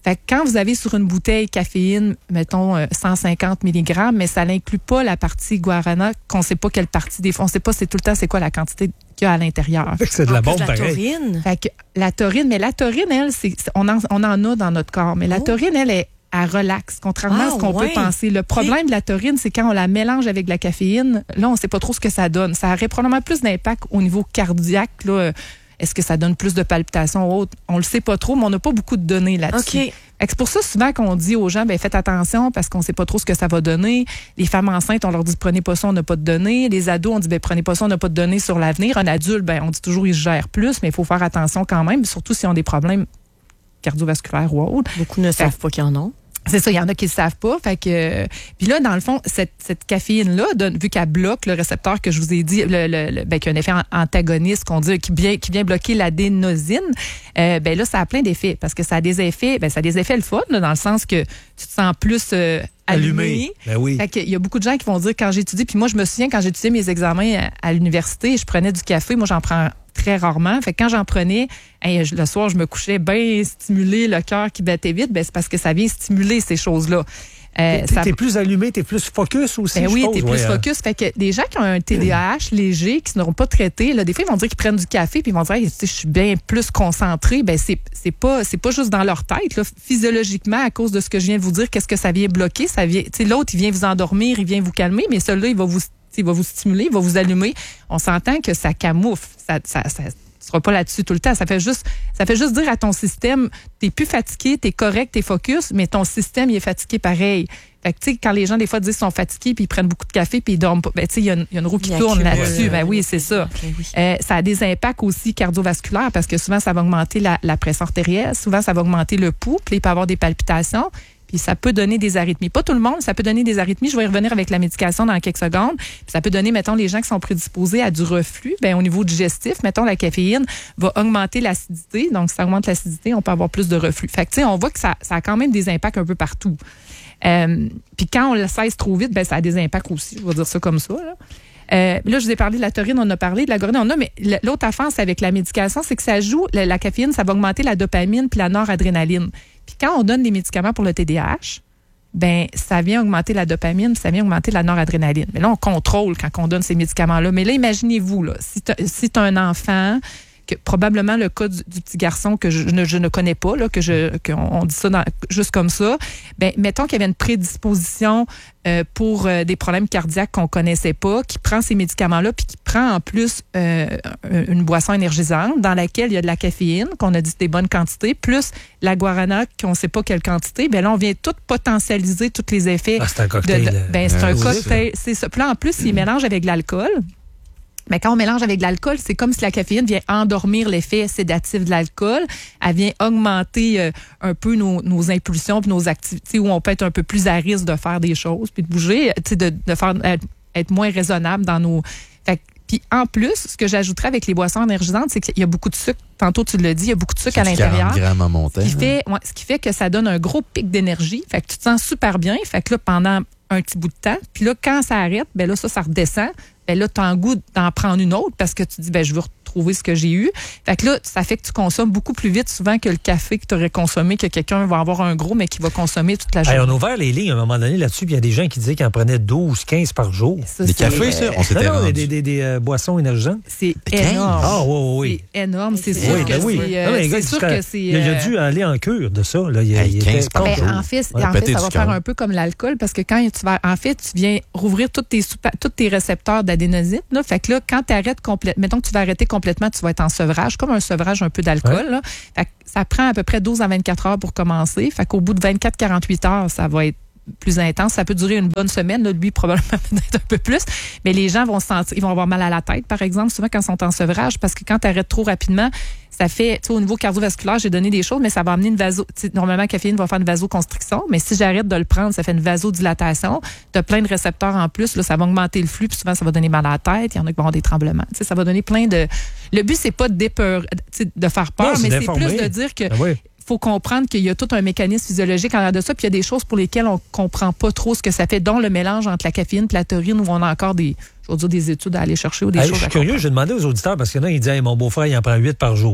Fait que quand vous avez sur une bouteille caféine, mettons euh, cent cinquante milligrammes, mais ça n'inclut pas la partie guarana, qu'on ne sait pas quelle partie des fois. On ne sait pas c'est tout le temps c'est quoi la quantité qu'il y a à l'intérieur. Fait que c'est de la bombe la pareil. taurine. Fait que la taurine, mais la taurine, elle, c'est, on, en, on en a dans notre corps, mais la Oh. taurine, elle est elle relaxe, contrairement Ah, à ce qu'on ouais. peut penser. Le problème de la taurine, c'est quand on la mélange avec de la caféine, là, on ne sait pas trop ce que ça donne. Ça aurait probablement plus d'impact au niveau cardiaque, là. Est-ce que ça donne plus de palpitations ou autre? On le sait pas trop, mais on n'a pas beaucoup de données là-dessus. OK. Fait que c'est pour ça souvent qu'on dit aux gens, ben faites attention parce qu'on sait pas trop ce que ça va donner. Les femmes enceintes, on leur dit prenez pas ça, on n'a pas de données. Les ados, on dit ben prenez pas ça, on n'a pas de données sur l'avenir. Un adulte, ben on dit toujours il se gère plus, mais il faut faire attention quand même, surtout s'ils ont des problèmes cardiovasculaires ou autres. Beaucoup ne savent pas qu'ils en ont. C'est ça, il y en a qui ne le savent pas. Fait que, euh, puis là, dans le fond, cette, cette caféine-là, donne- vu qu'elle bloque le récepteur que je vous ai dit, le, le, le- ben, qui a un effet an- antagoniste, qu'on dit, qui vient, qui vient bloquer l'adénosine, euh, ben là, ça a plein d'effets. Parce que ça a des effets, ben, ça a des effets le fun, là, dans le sens que tu te sens plus euh, allumé. Allumé. Ben oui. Fait que il y a beaucoup de gens qui vont dire, quand j'étudie, puis moi, je me souviens, quand j'étudiais mes examens à, à l'université, je prenais du café. Moi, j'en prends très rarement. Fait que quand j'en prenais, hey, je- le soir, je me couchais bien stimulé, le cœur qui battait vite. Ben, c'est parce que ça vient stimuler ces choses-là. Euh, T'es, ça- t'es plus allumé, t'es plus focus aussi. ben je oui, suppose. t'es plus Ouais, hein. focus. Fait que des gens qui ont un T D A H léger, qui ne seront pas traités, là, des fois, ils vont dire qu'ils prennent du café, puis ils vont dire, hey, tu sais, je suis bien plus concentré. Ben, c'est, c'est pas, c'est pas juste dans leur tête, là. Physiologiquement, à cause de ce que je viens de vous dire, qu'est-ce que ça vient bloquer? Ça vient, tu sais, l'autre, il vient vous endormir, il vient vous calmer, mais celui-là, il va vous, tu sais, il va vous stimuler, il va vous allumer. On s'entend que ça camoufle. Ça, ça, ça, tu seras pas là-dessus tout le temps. Ça fait juste, ça fait juste dire à ton système, t'es plus fatigué, t'es correct, t'es focus, mais ton système, il est fatigué pareil. Fait que, tu sais, quand les gens, des fois, disent qu'ils sont fatigués puis ils prennent beaucoup de café puis ils dorment pas, ben, tu sais, il y, a une- il y a une roue qui Il tourne accumule, là-dessus. euh, Ben oui, c'est ça. Ben oui. Euh, ça a des impacts aussi cardiovasculaires parce que souvent, ça va augmenter la, la pression artérielle. Souvent, ça va augmenter le pouls. Puis il peut y avoir des palpitations. Puis ça peut donner des arythmies. Pas tout le monde, ça peut donner des arythmies. Je vais y revenir avec la médication dans quelques secondes. Puis ça peut donner, mettons, les gens qui sont prédisposés à du reflux. Ben, au niveau digestif, mettons, la caféine va augmenter l'acidité. Donc, si ça augmente l'acidité, on peut avoir plus de reflux. Fait que, tu sais, on voit que ça, ça a quand même des impacts un peu partout. Euh, puis quand on le cesse trop vite, ben, ça a des impacts aussi. Je vais dire ça comme ça, là. Euh, là, je vous ai parlé de la taurine, on a parlé de la guarana, on a, mais l'autre affaire, c'est avec la médication, c'est que ça joue, la, la caféine, ça va augmenter la dopamine puis la noradrénaline. Puis quand on donne des médicaments pour le T D A H, ben ça vient augmenter la dopamine, puis ça vient augmenter la noradrénaline. Mais là, on contrôle quand on donne ces médicaments-là. Mais là, imaginez-vous, là, si tu si t'as un enfant, que probablement le cas du, du petit garçon que je, je, ne, je ne connais pas, là, que je, qu'on on dit ça dans, juste comme ça, ben mettons qu'il y avait une prédisposition euh, pour euh, des problèmes cardiaques qu'on connaissait pas, qui prend ces médicaments-là, puis qui prend en plus euh, une boisson énergisante dans laquelle il y a de la caféine, qu'on a dit des bonnes quantités, plus la guarana, qu'on ne sait pas quelle quantité, ben là, on vient tout potentialiser tous les effets. Ah, c'est un cocktail. De, de, ben, c'est euh, un oui, cocktail, c'est ça. Puis là, en plus, il mélange avec de l'alcool. Mais quand on mélange avec de l'alcool, c'est comme si la caféine vient endormir l'effet sédatif de l'alcool. Elle vient augmenter euh, un peu nos, nos impulsions puis nos activités où on peut être un peu plus à risque de faire des choses puis de bouger, tu sais, de, de faire être, être moins raisonnable dans nos... Fait, puis en plus, ce que j'ajouterais avec les boissons énergisantes, c'est qu'il y a beaucoup de sucre. Tantôt, tu l'as dit, il y a beaucoup de sucre à l'intérieur. quarante grammes en montant. Ce qui fait, ouais, ce qui fait que ça donne un gros pic d'énergie. Fait que tu te sens super bien. Fait que là, pendant un petit bout de temps, puis là, quand ça arrête, ben là, ça, ça redescend. Ben là, tu as le goût d'en prendre une autre parce que tu dis, ben je veux retrouver ce que j'ai eu. Fait que là, ça fait que tu consommes beaucoup plus vite souvent que le café que tu aurais consommé, que quelqu'un va avoir un gros, mais qui va consommer toute la journée. Hey, on a ouvert les lignes à un moment donné là-dessus, puis il y a des gens qui disaient qu'ils en prenaient douze, quinze par jour. Ça, Des c'est- cafés, ça? On s'était Non, non, rendu. des, des, des, euh, boissons énergisantes. C'est quinze? énorme. Ah, oui, oui, oui. C'est énorme. C'est Oui, sûr Oui, que ben oui. c'est... euh, Non, mais les gars, c'est sûr il- que c'est... il, a- il a euh, dû aller en cure de ça. Là. Il, Hey, il était quinze par contre- Ben, jour. en fait, Ouais, en péter fait ça du va faire cœur. un peu comme l'alcool parce que quand tu vas, en fait, tu viens rouvrir tous tes, soupa- tous tes récepteurs d'adénosine. Là. Fait que là, quand tu arrêtes complètement, mettons que tu vas arrêter complètement, tu vas être en sevrage, comme un sevrage un peu d'alcool. Ouais. Là. Fait que ça prend à peu près douze à vingt-quatre heures pour commencer. Fait qu'au bout de vingt-quatre à quarante-huit heures, ça va être plus intense. Ça peut durer une bonne semaine. Là, lui, probablement peut-être un peu plus. Mais les gens vont se sentir, ils vont avoir mal à la tête, par exemple, souvent quand ils sont en sevrage, parce que quand tu arrêtes trop rapidement, ça fait, tu sais, au niveau cardiovasculaire, j'ai donné des choses, mais ça va amener une vaso... tu sais, normalement, la caféine va faire une vasoconstriction, mais si j'arrête de le prendre, ça fait une vasodilatation. Tu as plein de récepteurs en plus, là, ça va augmenter le flux, puis souvent, ça va donner mal à la tête. Il y en a qui vont avoir des tremblements. Tu sais, ça va donner plein de... Le but, c'est pas de dépeur... tu sais, de faire peur, Non, c'est mais c'est d'informer. plus de dire que Ah oui. faut comprendre qu'il y a tout un mécanisme physiologique en arrière de ça, puis il y a des choses pour lesquelles on comprend pas trop ce que ça fait, dont le mélange entre la caféine et la taurine, où on a encore des, je veux dire, des études à aller chercher ou des Hey, choses je à suis curieux, comprendre. j'ai demandé aux auditeurs parce qu'il y en a qui disaient hey, mon beau-frère, il en prend huit par jour.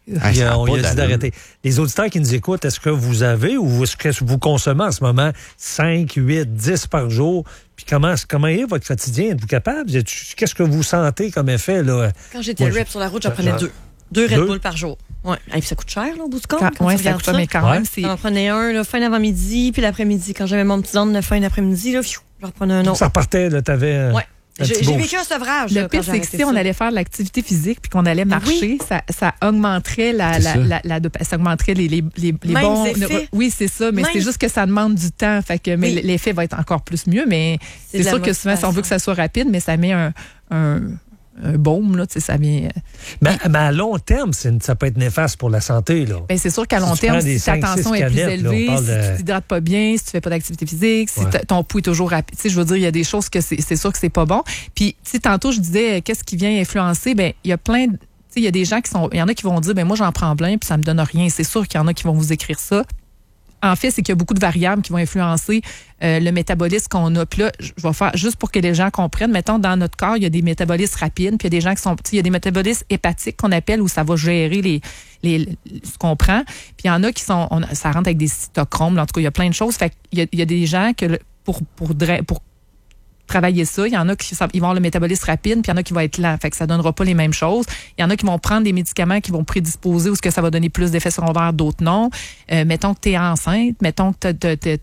Ah, il a, on lui a dit d'arrêter. Les auditeurs qui nous écoutent, est-ce que vous avez ou est-ce que vous consommez en ce moment cinq, huit, dix par jour? Puis comment, comment est votre quotidien? Êtes-vous capable? Qu'est-ce que vous sentez comme effet? Là? Quand j'étais rep sur la route, j'en prenais deux. Deux Red Bull par jour. Ouais. Et puis ça coûte cher, là, au bout du compte. Oui, ça coûte, ça. Mais quand ouais. même, c'est... J'en prenais un, là, fin d'avant-midi, puis l'après-midi. Quand j'avais mon petit zone de fin d'après-midi, là, fiou, j'en prenais un autre. Ça repartait, là, t'avais... Ouais. J'ai, j'ai vécu un sevrage. Le là, pire, c'est que si on allait faire de l'activité physique puis qu'on allait marcher, oui. ça, ça augmenterait la, la, la, la, la, ça augmenterait les, les, les, les bons. Effets. Oui, c'est ça, mais Même. c'est juste que ça demande du temps. Fait que, mais oui. l'effet va être encore plus mieux. Mais c'est, c'est sûr que souvent, si on veut que ça soit rapide, mais ça met un. un un baume, là, tu sais, ça vient... Mais, mais à long terme, c'est, ça peut être néfaste pour la santé, là. Bien, c'est sûr qu'à long si terme, si ta tension est plus élevée, là, si de... tu t'hydrates pas bien, si tu fais pas d'activité physique, si ouais. ton pouls est toujours rapide, tu sais, je veux dire, il y a des choses que c'est, c'est sûr que c'est pas bon. Puis, tu sais, tantôt, je disais, qu'est-ce qui vient influencer? Bien, il y a plein de... Tu sais, il y a des gens qui sont... Il y en a qui vont dire, ben moi, j'en prends plein, puis ça me donne rien. C'est sûr qu'il y en a qui vont vous écrire ça. En fait, c'est qu'il y a beaucoup de variables qui vont influencer euh, le métabolisme qu'on a. Puis là, je vais faire juste pour que les gens comprennent. Mettons, dans notre corps, il y a des métabolismes rapides, puis il y a des gens qui sont... Il y a des métabolismes hépatiques qu'on appelle où ça va gérer les, les, ce qu'on prend. Puis il y en a qui sont... On, ça rentre avec des cytochromes. Là, en tout cas, il y a plein de choses. Fait qu'il y a, il y a des gens que pour, pour, pour travailler ça, il y en a qui ils vont avoir le métabolisme rapide, puis il y en a qui vont être lent. Fait que ça donnera pas les mêmes choses. Il y en a qui vont prendre des médicaments qui vont prédisposer ou ce que ça va donner plus d'effets secondaires, d'autres non. Euh, mettons que tu es enceinte, mettons que tu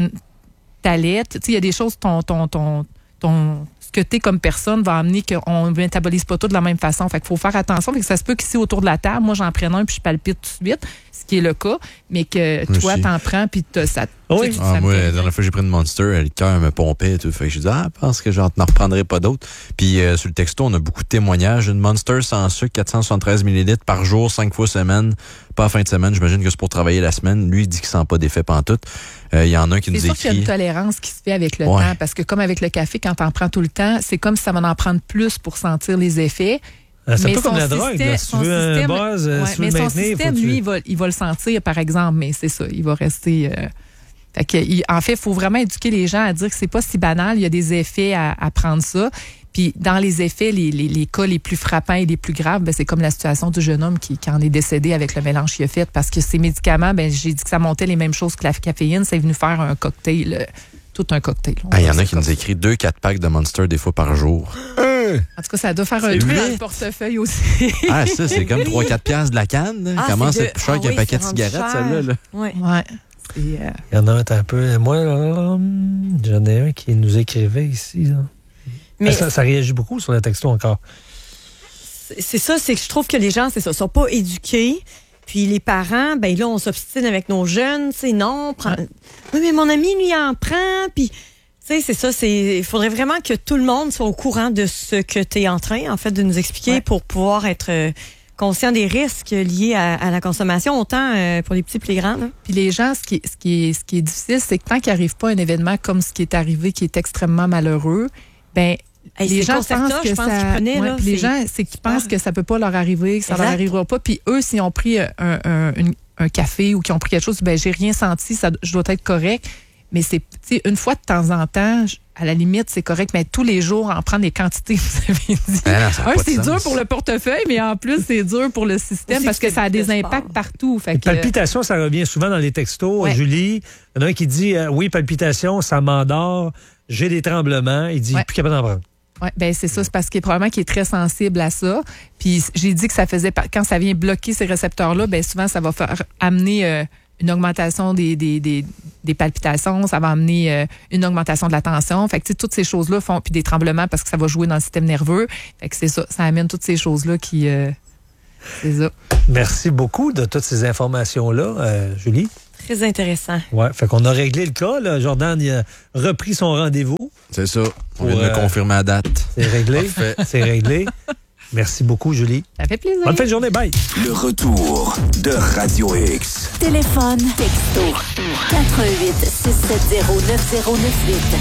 t'allaites. Tu sais, il y a des choses, ton, ton, ton, ton, ce que tu es comme personne va amener qu'on ne métabolise pas tout de la même façon. Fait qu'il faut faire attention. Fait que ça se peut qu'ici, autour de la table, moi, j'en prenne un puis je palpite tout de suite, ce qui est le cas, mais que toi, Aussi. t'en prends puis ça... Oui. Tu, ah, ça moi, me... la dernière fois que j'ai pris une Monster, le cœur me pompait et tout. Fait que je dis, ah, je pense que j'en n'en reprendrai pas d'autres. Puis euh, sur le texto, on a beaucoup de témoignages. Une Monster sans sucre, quatre cent soixante-treize millilitres par jour, cinq fois semaine, pas à fin de semaine. J'imagine que c'est pour travailler la semaine. Lui, il dit qu'il sent pas d'effet pantoute. Il euh, y en a qui c'est nous sûr écrit... qu'il y a une tolérance qui se fait avec le ouais. temps. Parce que comme avec le café, quand t'en prends tout le temps, c'est comme si ça va en prendre plus pour sentir les effets. Ah, c'est un peu comme la drogue. Là. Si tu veux un buzz, ouais, si tu veux mais le son maintenir, système, faut lui, tu... il va, il va le sentir, par exemple, mais c'est ça, il va rester... Euh... Fait que, il, en fait, il faut vraiment éduquer les gens à dire que c'est pas si banal, il y a des effets à, à prendre ça. Puis dans les effets, les, les, les cas les plus frappants et les plus graves, ben, c'est comme la situation du jeune homme qui, qui en est décédé avec le mélange qu'il a fait, parce que ces médicaments, ben, j'ai dit que ça montait les mêmes choses que la caféine, c'est venu faire un cocktail... Euh, tout un cocktail. Il ah, y en a qui nous écrit deux quatre packs de Monster des fois par jour. En tout cas, ça doit faire un truc dans le portefeuille aussi. Ah, ça, c'est comme trois quatre piastres de la canne. Ah, comment c'est plus cher ah, qu'un oui, paquet de cigarettes, celle-là? Là. Oui. Ouais. Euh... Il y en a un un peu. Moi, là, j'en ai un qui nous écrivait ici. Là. Mais ça, ça réagit beaucoup sur le texto encore. C'est, c'est ça, c'est que je trouve que les gens, c'est ça, sont pas éduqués. Puis les parents, ben là, on s'obstine avec nos jeunes, tu sais, non, prends... ouais. Oui, mais mon ami, lui, il en prend, puis, tu sais, c'est ça, c'est... Il faudrait vraiment que tout le monde soit au courant de ce que tu es en train, en fait, de nous expliquer ouais. pour pouvoir être euh, conscient des risques liés à, à la consommation, autant euh, pour les petits que les grands. Là. Puis les gens, ce qui, ce, qui est, ce qui est difficile, c'est que tant qu'il n'arrive pas un événement comme ce qui est arrivé, qui est extrêmement malheureux, ben Hey, les gens pensent que je pense ça, prenait, ouais, là, les gens, c'est qu'ils super. pensent que ça peut pas leur arriver, que ça exact. leur arrivera pas. Puis eux, s'ils ont pris un, un, un, un café ou qu'ils ont pris quelque chose, ben j'ai rien senti, ça, je dois être correct. Mais c'est, tu sais, une fois de temps en temps, à la limite, c'est correct, mais tous les jours, en prendre des quantités, vous avez dit. Ah non, un, c'est dur pour le portefeuille, mais en plus, c'est dur pour le système parce que, que ça a des impacts partout. Fait que... Palpitations, ça revient souvent dans les textos. Ouais. Julie, il y en a un qui dit euh, oui, palpitations, ça m'endort, j'ai des tremblements. Il dit ouais. plus capable d'en prendre. Oui, ben c'est ça, c'est parce qu'il est probablement qu'il est très sensible à ça. Puis j'ai dit que ça faisait quand ça vient bloquer ces récepteurs-là, ben souvent ça va faire amener euh, une augmentation des, des, des, des palpitations, ça va amener euh, une augmentation de la tension. Fait que tu sais, toutes ces choses-là font puis des tremblements parce que ça va jouer dans le système nerveux. Fait que c'est ça, ça amène toutes ces choses-là qui euh, c'est ça. Merci beaucoup de toutes ces informations-là, euh, Julie. Très intéressant. Ouais, fait qu'on a réglé le cas. Là. Jordan il a repris son rendez-vous. C'est ça. On vient de me confirmer la date. C'est réglé. C'est réglé. Merci beaucoup, Julie. Ça fait plaisir. Bonne fin de journée. Bye. Le retour de Radio X. Téléphone, texto, quatre un huit six sept zéro neuf zéro neuf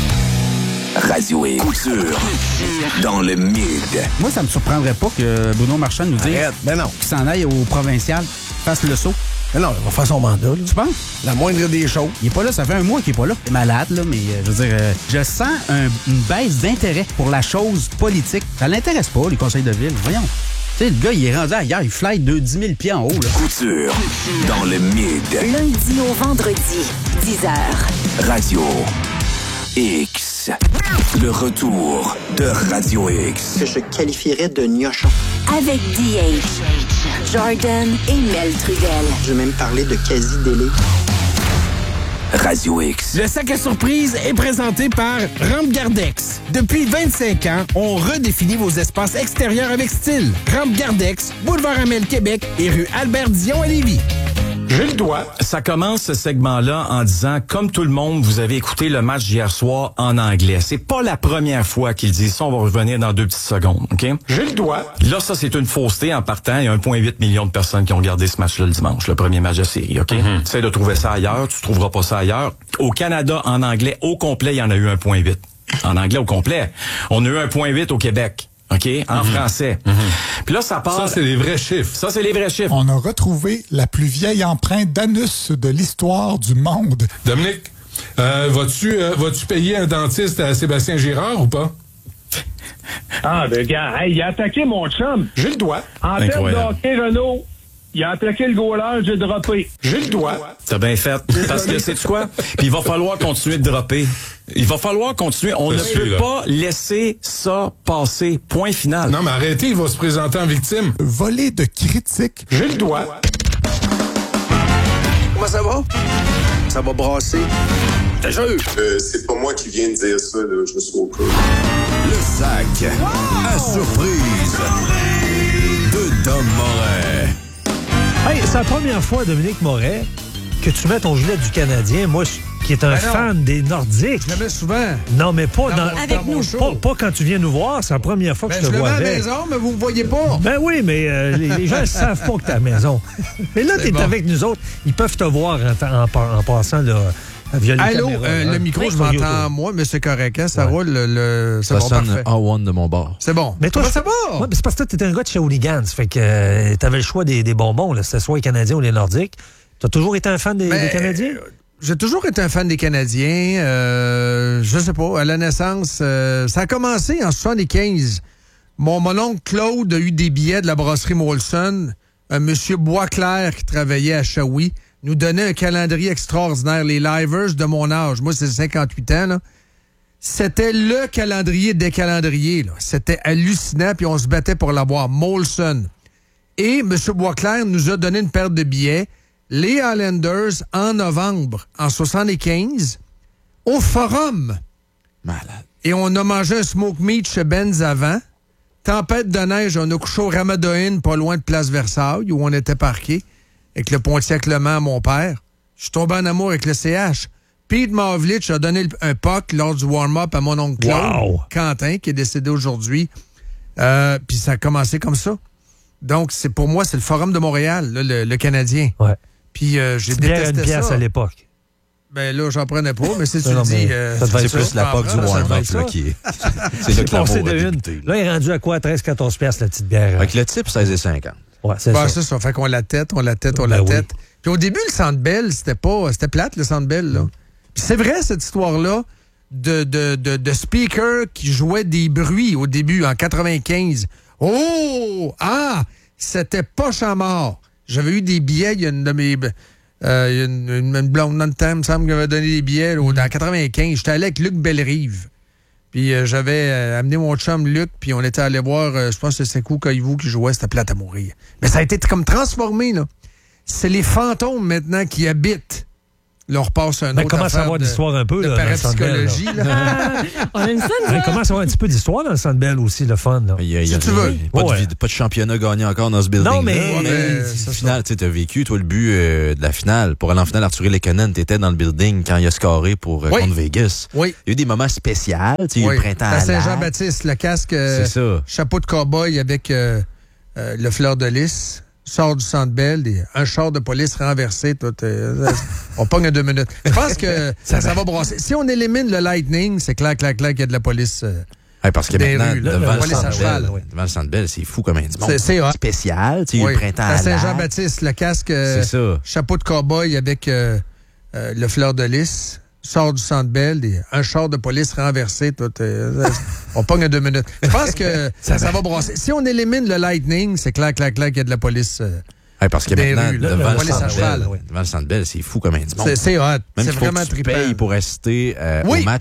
huit. Radio X. Couture. Dans le mid. Moi, ça me surprendrait pas que Bruno Marchand nous dise ben non. qu'il s'en aille au provincial, fasse le saut. Mais non, il va faire son mandat. Là. Tu penses? La moindre des choses. Il est pas là, ça fait un mois qu'il est pas là. Il est malade, là, mais euh, je veux dire, euh, je sens un, une baisse d'intérêt pour la chose politique. Ça l'intéresse pas, les conseils de ville. Voyons. Tu sais, le gars, il est rendu ailleurs, il fly de dix mille pieds en haut. Là. Couture, dans le mid. Lundi au vendredi, dix heures. Radio X. Le retour de Radio X. Que je qualifierais de gnochon. Avec D H, Jordan et Mel Trudel. Je vais même parler de quasi-délai. Radio X. Le sac à surprise est présenté par Rampe Gardex. Depuis vingt-cinq ans, on redéfinit vos espaces extérieurs avec style. Rampe Gardex, boulevard Amel Québec et rue Albert-Dion à Lévis. J'ai le doigt. Ça commence ce segment-là en disant, comme tout le monde, vous avez écouté le match d'hier soir en anglais. C'est pas la première fois qu'ils disent ça. On va revenir dans deux petites secondes, OK? J'ai le doigt. Là, ça, c'est une fausseté en partant. Il y a un virgule huit million de personnes qui ont regardé ce match-là le dimanche, le premier match de série, OK? Mm-hmm. Tu essaies de trouver ça ailleurs, tu trouveras pas ça ailleurs. Au Canada, en anglais, au complet, il y en a eu un virgule huit. En anglais, au complet. On a eu un virgule huit au Québec. OK? En mm-hmm. français. Mm-hmm. Puis là, ça part... Ça, c'est les vrais chiffres. Ça, c'est les vrais chiffres. On a retrouvé la plus vieille empreinte d'anus de l'histoire du monde. Dominique, euh, vas-tu, euh, vas-tu payer un dentiste à Sébastien Girard ou pas? Ah, ben, gars, hey, il a attaqué mon chum. J'ai le doigt. En termes de hockey, Renaud, il a attaqué le goaler, j'ai droppé. J'ai le doigt. T'as bien fait. Parce que, sais-tu quoi? Puis il va falloir continuer de dropper. Il va falloir continuer. On ne peut là. pas laisser ça passer. Point final. Non, mais arrêtez, il va se présenter en victime. Voler de critiques. J'ai le doigt. Comment ça va? Ça va brasser. T'as jure? Euh, c'est pas moi qui viens de dire ça, là. Je me suis au coup. Le sac wow! à surprise de Dom Moret. Hey, c'est la première fois, Dominique Moret, que tu mets ton gilet du Canadien. Moi, qui est un ben fan des Nordiques. Je le mets souvent. Non, mais pas dans, dans, avec dans nous. Pas, pas quand tu viens nous voir. C'est la première fois que ben, je te je vois le mets avec. à la maison, mais vous ne me voyez pas. Ben oui, mais euh, les, les gens ne savent pas que tu es à la maison. Mais là, tu es bon. avec nous autres. Ils peuvent te voir en, en, en passant là, via les Allô, caméras. euh, hein. le micro, oui, je m'entends moi, mais c'est correct. Hein, ça ouais. roule. Le, le, ça bon, sonne parfait. A un de mon bord. C'est bon. Mais toi, Comment ça va? Ouais, c'est parce que toi, tu étais un gars de chez Hooligans. Fait que euh, tu avais le choix des, des bonbons, là, que ce soit les Canadiens ou les Nordiques. Tu as toujours été un fan des, ben, des Canadiens? J'ai toujours été un fan des Canadiens. Euh, je sais pas, à la naissance, euh, ça a commencé en soixante-quinze. Mon, mon oncle Claude a eu des billets de la brasserie Molson. Un monsieur Boisclair qui travaillait à Shawi nous donnait un calendrier extraordinaire. Les Livers de mon âge, moi c'est cinquante-huit ans, là. C'était le calendrier des calendriers. Là. C'était hallucinant, puis on se battait pour l'avoir. Molson. Et M. Boisclair nous a donné une paire de billets. Les Highlanders, en novembre, en soixante-quinze, au Forum. Malade. Et on a mangé un smoke meat chez Benz avant. Tempête de neige, on a couché au Ramadoïne, pas loin de Place Versailles, où on était parqué, avec le Pontiac-Lemont, mon père. Je suis tombé en amour avec le C H. Pete Mavlich a donné un puck lors du warm-up à mon oncle Claude, wow. Quentin, qui est décédé aujourd'hui. Euh, Puis ça a commencé comme ça. Donc, c'est pour moi, c'est le Forum de Montréal, là, le, le Canadien. Ouais. Puis euh, j'ai bien détesté une pièce ça. à l'époque. Ben là, j'en prenais pas, mais c'est tu le dis. Euh, ça c'est plus la P O C du warm-up qui est. C'est là que l'amour a débuté. Là, il est rendu à quoi? treize à quatorze piastres, la petite bière. Avec le type, seize et cinquante. Ouais, c'est ben, ça. c'est ça. Fait qu'on la tête, on la tête, on ben la oui. tête. Puis au début, le Centre Bell, c'était pas. C'était plate, le Centre Bell, là. Mm. Puis c'est vrai, cette histoire-là, de, de, de, de speakers qui jouaient des bruits au début, en quatre-vingt-quinze. Oh! Ah! C'était pas chamard. J'avais eu des billets, il y a une de mes. Euh, il y a une, une, une blonde dans le temps, il me semble, qui m'avait donné des billets. Là, dans quatre-vingt-quinze, j'étais allé avec Luc Bellerive. Puis euh, j'avais euh, amené mon chum Luc, puis on était allé voir, euh, je pense que c'est Sekou Koivu qui jouait, c'était plate à mourir. Mais ça a été comme transformé, là. C'est les fantômes maintenant qui habitent. Là, on repasse un ben, autre commence à avoir d'histoire un peu. De là, parapsychologie. Là. Ah, on a une scène, ça. Commence à avoir un petit peu d'histoire dans le Centre Bell aussi, le fun. Là. Il y a, il y a si tu veux. Pas, oh, ouais. de, pas de championnat gagné encore dans ce building. Non, mais... Là, mais, mais c'est finale, tu as vécu, toi, le but euh, de la finale. Pour aller en finale, Arthur Lekonen, tu étais dans le building quand il a scoré pour euh, oui. contre Vegas. Oui. Il y a eu des moments spéciaux. Il y a eu oui. le printemps à à Saint-Jean-Baptiste, le casque, euh, c'est ça. Chapeau de cow-boy avec euh, euh, le fleur de lys. Sort du Centre Bell, des, un char de police renversé, tout, euh, on pogne à deux minutes. Je pense que ça, ça va brasser. Si on élimine le Lightning, c'est clair, clair, clair qu'il y a de la police. Euh, hey, parce que maintenant, rues, devant, là, le police Centre Bell, ouais. devant le Centre Bell, c'est fou comme un du monde. C'est, c'est spécial, tu sais, oui. le printemps à Saint-Jean-Baptiste, le casque, euh, c'est ça. Chapeau de cow-boy avec euh, euh, le fleur de lys. sors du Centre Bell, des- un char de police renversé, tout, euh, on pogne à deux minutes. Je pense que ça, ça va brasser. Si on élimine le Lightning, c'est clair, clair, clair qu'il y a de la police. Euh, Ouais, parce que des maintenant, rues, là, devant, la le police à Centre cheval, Bell, ouais. devant le Centre Bell, c'est fou comme un du monde. C'est- c'est hot. Même C'est qu'il faut vraiment que tu trippant. payes pour assister euh, Oui. au match